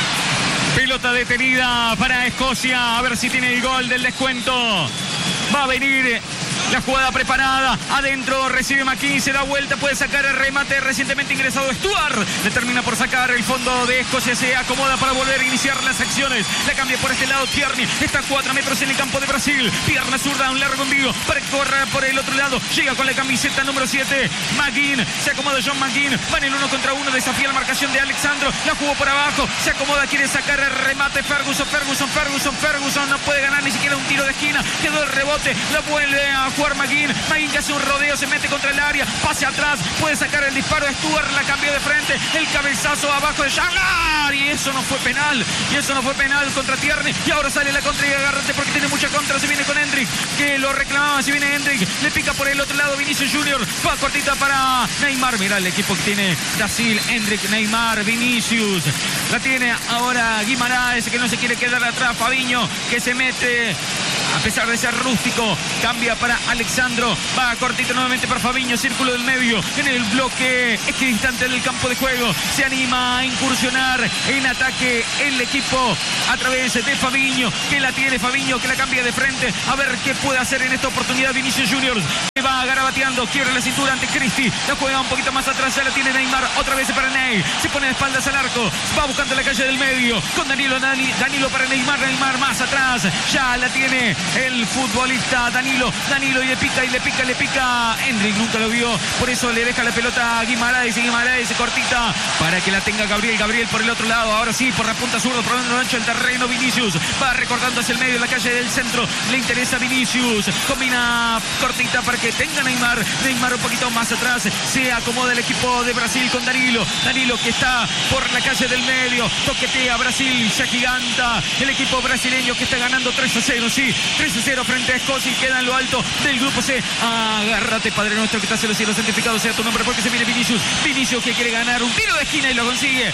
A: Pelota detenida para Escocia. A ver si tiene el gol del descuento. Va a venir la jugada preparada. Adentro recibe McKean, se da vuelta, puede sacar el remate. Recientemente ingresado Stuart. Le termina por sacar el fondo de Escocia. Se acomoda para volver a iniciar las acciones. La cambia por este lado Tierney. Está a cuatro metros en el campo de Brasil. Pierna zurda, un largo envío para que corra por el otro lado. Llega con la camiseta número siete. McKean. Se acomoda John McKean. Va en el uno contra uno. Desafía la marcación de Alexandro. La jugó por abajo. Se acomoda, quiere sacar el remate. Ferguson, Ferguson, Ferguson, Ferguson. No puede ganar ni siquiera un tiro de esquina. Quedó el rebote. La vuelve a jugar McKean. McKean que hace un rodeo, se mete contra el área, pase atrás, puede sacar el disparo de Stuart, la cambió de frente, el cabezazo abajo de Jaglar, y eso no fue penal, y eso no fue penal contra Tierney, y ahora sale la contra y agárrate porque tiene mucha contra, se viene con Hendrik, que lo reclamaba, se viene Hendrik, le pica por el otro lado Vinicius Junior, va cortita para Neymar, mirá el equipo que tiene Brasil, Hendrik, Neymar, Vinicius, la tiene ahora Guimaraes, que no se quiere quedar atrás, Fabinho, que se mete, a pesar de ser rústico, cambia para Alexandro, va cortito nuevamente para Fabinho, círculo del medio, en el bloque equidistante del campo de juego, se anima a incursionar en ataque el equipo a través de Fabinho, que la tiene Fabinho, que la cambia de frente, a ver qué puede hacer en esta oportunidad Vinicius Junior, que va garabateando, quiebra la cintura ante Cristi, la juega un poquito más atrás, ya la tiene Neymar, otra vez para Ney, se pone de espaldas al arco, va buscando la calle del medio, con Danilo, Dani, Danilo para Neymar, Neymar más atrás, ya la tiene el futbolista Danilo, Danilo y le pica y le pica, le pica, Hendrik nunca lo vio, por eso le deja la pelota a Guimaraes, y Guimaraes cortita para que la tenga Gabriel, Gabriel por el otro lado, ahora sí, por la punta zurda, por el ancho del terreno, Vinicius, va recortando hacia el medio, la calle del centro, le interesa Vinicius, combina cortita para que tenga Neymar, Neymar un poquito más atrás, se acomoda el equipo de Brasil con Danilo, Danilo que está por la calle del medio, toquetea Brasil, se agiganta el equipo brasileño que está ganando tres a cero, sí, tres a cero frente a Escocia y queda en lo alto del grupo C. Agárrate, Padre nuestro que estás en los cielos, santificado sea tu nombre, porque se viene Vinicius, Vinicius que quiere ganar un tiro de esquina y lo consigue,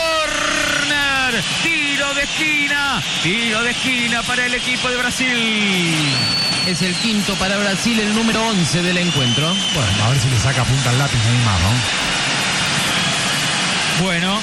A: corner, tiro de esquina, tiro de esquina para el equipo de Brasil.
B: Es el quinto para Brasil, el número once del encuentro.
C: Bueno, a ver si le saca punta al lápiz a Neymar, ¿no?
A: Bueno,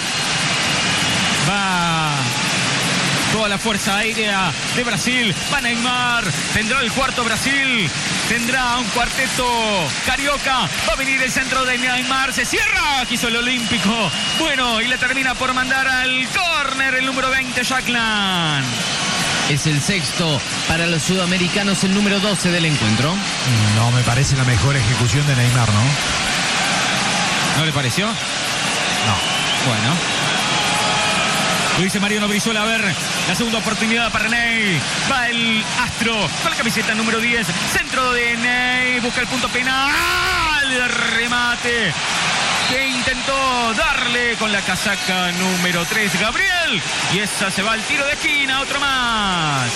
A: va toda la fuerza aérea de Brasil, va Neymar, tendrá el cuarto Brasil, tendrá un cuarteto carioca, va a venir el centro de Neymar, se cierra, quiso el olímpico, bueno, y le termina por mandar al córner el número veinte, Jaclan.
B: Es el sexto para los sudamericanos, el número doce del encuentro.
C: No me parece la mejor ejecución de Neymar, ¿no?
A: ¿No le pareció?
C: No.
A: Bueno. Lo dice Mariano Brizuela, a ver, la segunda oportunidad para Ney. Va el Astro con la camiseta número diez. Centro de Ney, busca el punto penal. El remate que intentó darle con la casaca número tres, Gabriel. Y esa se va al tiro de esquina, otro más.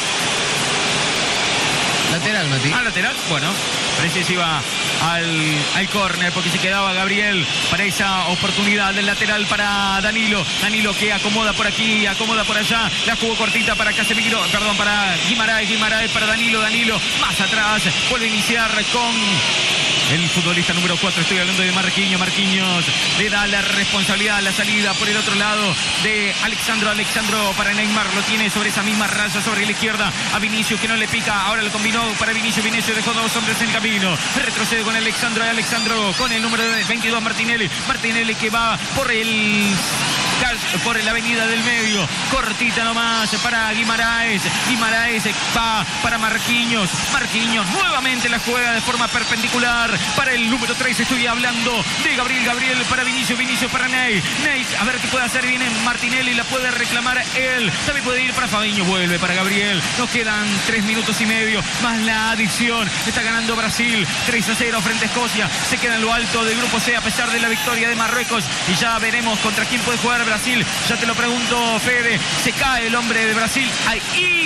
B: Lateral, Mati.
A: Ah, lateral, bueno. Parece que se iba al, al córner porque se quedaba Gabriel para esa oportunidad del lateral para Danilo. Danilo que acomoda por aquí, acomoda por allá. La jugó cortita para Casemiro, perdón, para Guimaraes, Guimaraes para Danilo, Danilo más atrás. Vuelve a iniciar con el futbolista número cuatro, estoy hablando de Marquinhos. Marquinhos le da la responsabilidad a la salida por el otro lado de Alexandro. Alexandro para Neymar, lo tiene sobre esa misma raya, sobre la izquierda a Vinicius que no le pica, ahora lo combinó para Vinicius. Vinicius dejó dos hombres en el camino, retrocede con Alexandro, Alexandro con el número veintidós, Martinelli. Martinelli que va por el por la avenida del medio. Cortita nomás para Guimaraes. Guimaraes va para Marquinhos. Marquinhos nuevamente la juega de forma perpendicular para el número tres. Estoy hablando de Gabriel. Gabriel para Vinicius. Vinicius para Ney. Ney, a ver qué puede hacer. Viene Martinelli, la puede reclamar él. También puede ir para Fabinho. Vuelve para Gabriel. Nos quedan tres minutos y medio más la adición. Está ganando Brasil tres a cero frente a Escocia. Se queda en lo alto del grupo C a pesar de la victoria de Marruecos. Y ya veremos contra quién puede jugar Brasil. Ya te lo pregunto, Fede. Se cae el hombre de Brasil. Hay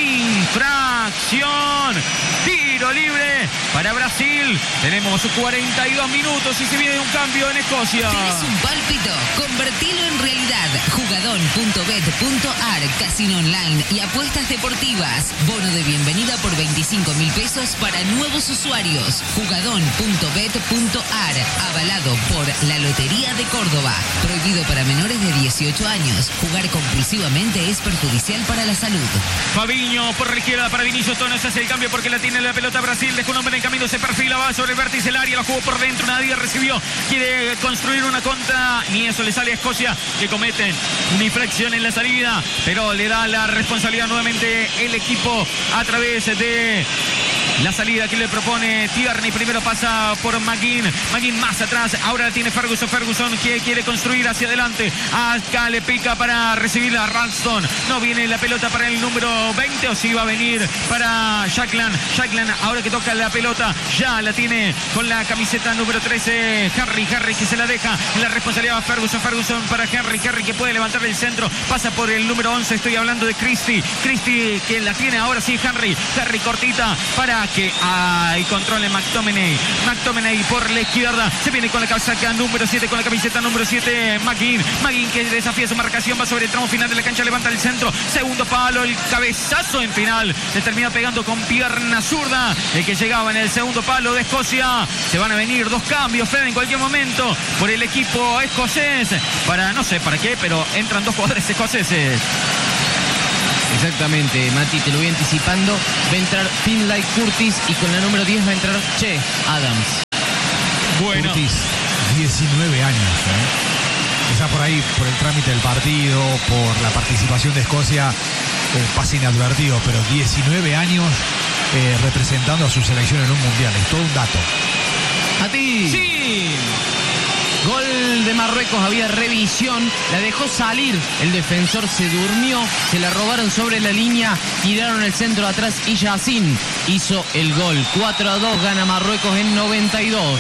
A: infracción. Tiro libre para Brasil. Tenemos cuarenta y dos minutos y se viene un cambio en Escocia.
D: ¿Tienes un pálpito? Convertilo en realidad. Jugadón punto bet punto ar, casino online y apuestas deportivas. Bono de bienvenida por veinticinco mil pesos para nuevos usuarios. Jugadón punto bet punto ar, avalado por la Lotería de Córdoba. Prohibido para menores de dieciocho años. Jugar compulsivamente es perjudicial para la salud.
A: Fabinho por la izquierda para Vinicius. Tonos hace el cambio porque la tiene la pelota Brasil. Deja un hombre en camino, se perfila, va sobre el vértice del área, la jugó por dentro, nadie recibió. Quiere construir una contra, ni eso le sale a Escocia, que cometen una infracción en la salida, pero le da la responsabilidad nuevamente el equipo a través de la salida que le propone Tierney. Primero pasa por McGinn. McGinn más atrás. Ahora la tiene Ferguson. Ferguson que quiere construir hacia adelante. Acá le pica para recibir a Ralston. No viene la pelota para el número veinte. O si va a venir para Jackland. Jackland ahora que toca la pelota. Ya la tiene con la camiseta número trece. Henry. Henry que se la deja. La responsabilidad va Ferguson. Ferguson para Henry. Henry que puede levantar el centro. Pasa por el número once. Estoy hablando de Christie. Christie que la tiene ahora sí Henry. Henry cortita para que hay control en McTominay. McTominay por la izquierda. Se viene con la casaca número siete, con la camiseta número siete. McGinn. McGinn que desafía su marcación. Va sobre el tramo final de la cancha. Levanta el centro. Segundo palo. El cabezazo en final. Se termina pegando con pierna zurda. El que llegaba en el segundo palo de Escocia. Se van a venir dos cambios, Fede, en cualquier momento por el equipo escocés. Para, no sé para qué, pero entran dos jugadores escoceses.
B: Exactamente, Mati, te lo voy anticipando. Va a entrar Finlay Curtis y con la número diez va a entrar Che Adams.
A: Bueno.
C: Curtis, diecinueve años. ¿eh? Está por ahí, por el trámite del partido, por la participación de Escocia, eh, pasa inadvertido, pero diecinueve años eh, representando a su selección en un mundial. Es todo un dato.
B: A ti.
A: Sí.
B: Gol de Marruecos, había revisión, la dejó salir, el defensor se durmió, se la robaron sobre la línea, tiraron el centro atrás y Yacine hizo el gol. cuatro a dos gana Marruecos en noventa y dos.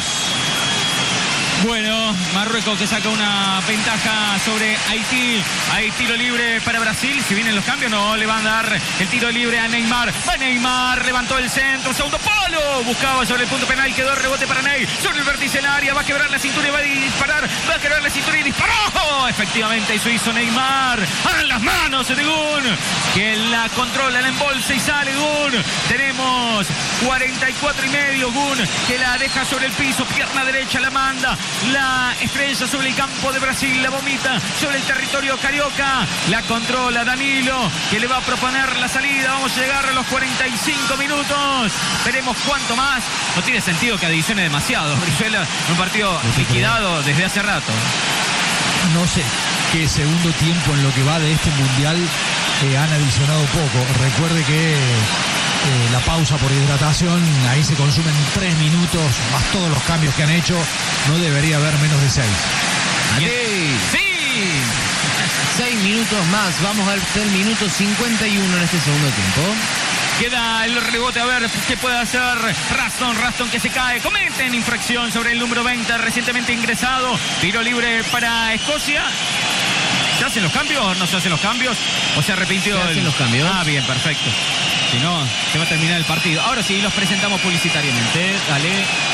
A: Bueno, Marruecos que saca una ventaja sobre Haití. Hay tiro libre para Brasil. Si vienen los cambios, no le van a dar el tiro libre a Neymar. Va Neymar, levantó el centro, segundo palo. Buscaba sobre el punto penal, quedó el rebote para Ney. Sobre el vértice del área, va a quebrar la cintura y va a disparar. Va a quebrar la cintura y disparó. Efectivamente, eso hizo Neymar. A las manos de Gun, que la controla, la embolsa y sale Gun. Tenemos cuarenta y cuatro y medio. Gun que la deja sobre el piso, pierna derecha, la manda. La estrella sobre el campo de Brasil, la vomita sobre el territorio carioca, la controla Danilo, que le va a proponer la salida. Vamos a llegar a los cuarenta y cinco minutos, veremos cuánto más. No tiene sentido que adicione demasiado. Brizuela, un partido liquidado desde hace rato.
C: No sé qué segundo tiempo en lo que va de este mundial eh, han adicionado poco. Recuerde que Eh, la pausa por hidratación, ahí se consumen tres minutos, más todos los cambios que han hecho, no debería haber menos de seis.
B: ¡Sí! Seis minutos más, vamos al minuto cincuenta y uno en este segundo tiempo.
A: Queda el rebote, a ver qué puede hacer Raston. Raston que se cae, cometen infracción sobre el número veinte, recientemente ingresado. Tiro libre para Escocia. ¿Se hacen los cambios o no se hacen los cambios? ¿O se arrepintió?
B: Se hacen
A: el...
B: los cambios.
A: Ah, bien, perfecto. Si no, se va a terminar el partido. Ahora sí, los presentamos publicitariamente. Dale.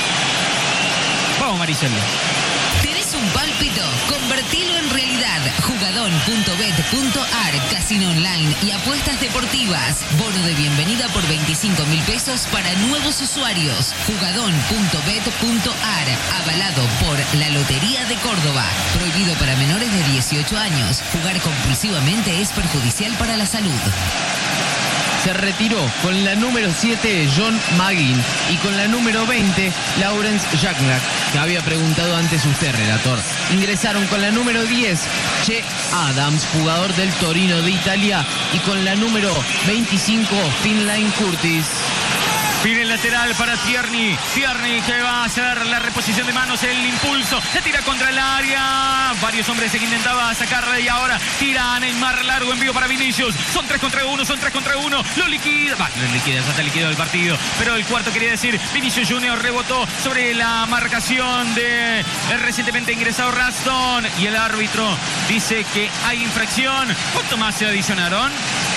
A: Vamos, Maricelo.
D: ¿Tenés un pálpito? Convertilo en realidad. Jugadón punto bet punto ar, casino online y apuestas deportivas. Bono de bienvenida por veinticinco mil pesos para nuevos usuarios. Jugadón punto bet punto ar, avalado por la Lotería de Córdoba. Prohibido para menores de dieciocho años. Jugar compulsivamente es perjudicial para la salud.
B: Se retiró con la número siete John McGinn y con la número veinte Lawrence Jacknack, que había preguntado antes usted, relator. Ingresaron con la número diez Che Adams, jugador del Torino de Italia, y con la número veinticinco Finlay Curtis.
A: Viene el lateral para Tierney. Tierney que va a hacer la reposición de manos, el impulso. Se tira contra el área. Varios hombres que intentaba sacarla y ahora tira a Neymar largo, envío para Vinicius. Son tres contra uno, son tres contra uno. Lo liquida. Va, lo liquida, ya está liquidado el partido. Pero el cuarto quería decir, Vinicius Junior rebotó sobre la marcación de el recientemente ingresado Raston. Y el árbitro dice que hay infracción. ¿Cuánto más se adicionaron?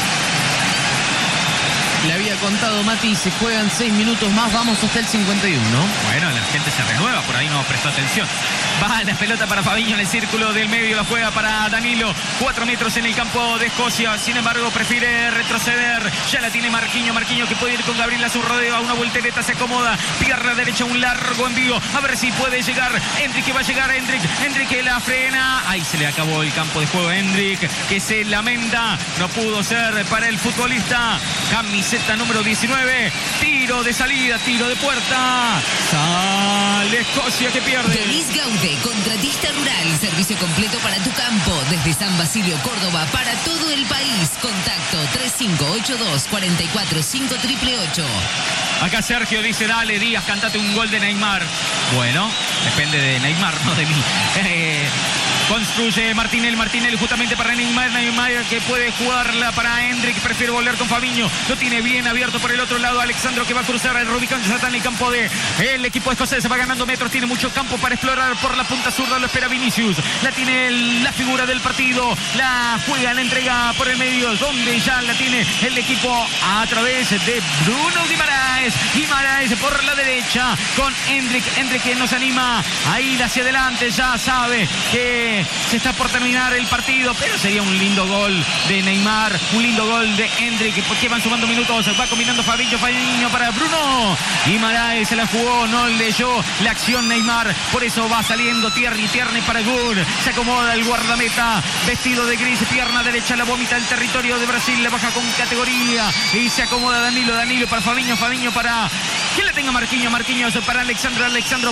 B: Le había contado Mati, se juegan seis minutos más, vamos hasta el cincuenta y uno.
A: Bueno, la gente se renueva, por ahí no prestó atención. Va la pelota para Fabinho en el círculo del medio, la juega para Danilo. Cuatro metros en el campo de Escocia, sin embargo prefiere retroceder. Ya la tiene Marquinhos, Marquinhos que puede ir con Gabriel a su rodeo, a una voltereta, se acomoda. Pierna derecha, un largo envío, a ver si puede llegar. Endrick que va a llegar, Endrick, Endrick que la frena. Ahí se le acabó el campo de juego a Endrick, que se lamenta. No pudo ser para el futbolista. Camiseta número diecinueve, tiro de salida, tiro de puerta. Sale Escocia que pierde.
D: Denis Gaude, contratista rural, servicio completo para tu campo, desde San Basilio, Córdoba, para todo el país. Contacto tres cinco ocho dos, cuatro cuatro cinco ocho ocho ocho.
A: Acá Sergio dice, dale Díaz, cantate un gol de Neymar. Bueno, depende de Neymar, no de mí. Eh, construye Martinelli, Martinelli justamente para Neymar, Neymar que puede jugarla para Endrick, prefiere volver con Fabinho, lo tiene bien abierto por el otro lado, Alexandro que va a cruzar el Rubicón, ya está en el campo de el equipo escocés, se va ganando metros, tiene mucho campo para explorar por la punta zurda, lo espera Vinicius, la tiene el, la figura del partido, la juega, la entrega por el medio, donde ya la tiene el equipo a través de Bruno Guimaraes, Guimaraes por la derecha con Endrick, Endrick que nos anima a ir hacia adelante, ya sabe que se está por terminar el partido, pero sería un lindo gol de Neymar, un lindo gol de Endrick, porque van sumando minutos, va combinando Fabinho, Fabinho para Bruno, Guimaraes se la jugó, no leyó la acción Neymar, por eso va saliendo Tierney, Tierney para Gur, se acomoda el guardameta, vestido de gris, pierna derecha, la vomita el territorio de Brasil, la baja con categoría, y se acomoda Danilo, Danilo para Fabinho, Fabinho para que la tenga Marquinhos, Marquinhos para Alexandro, Alexandro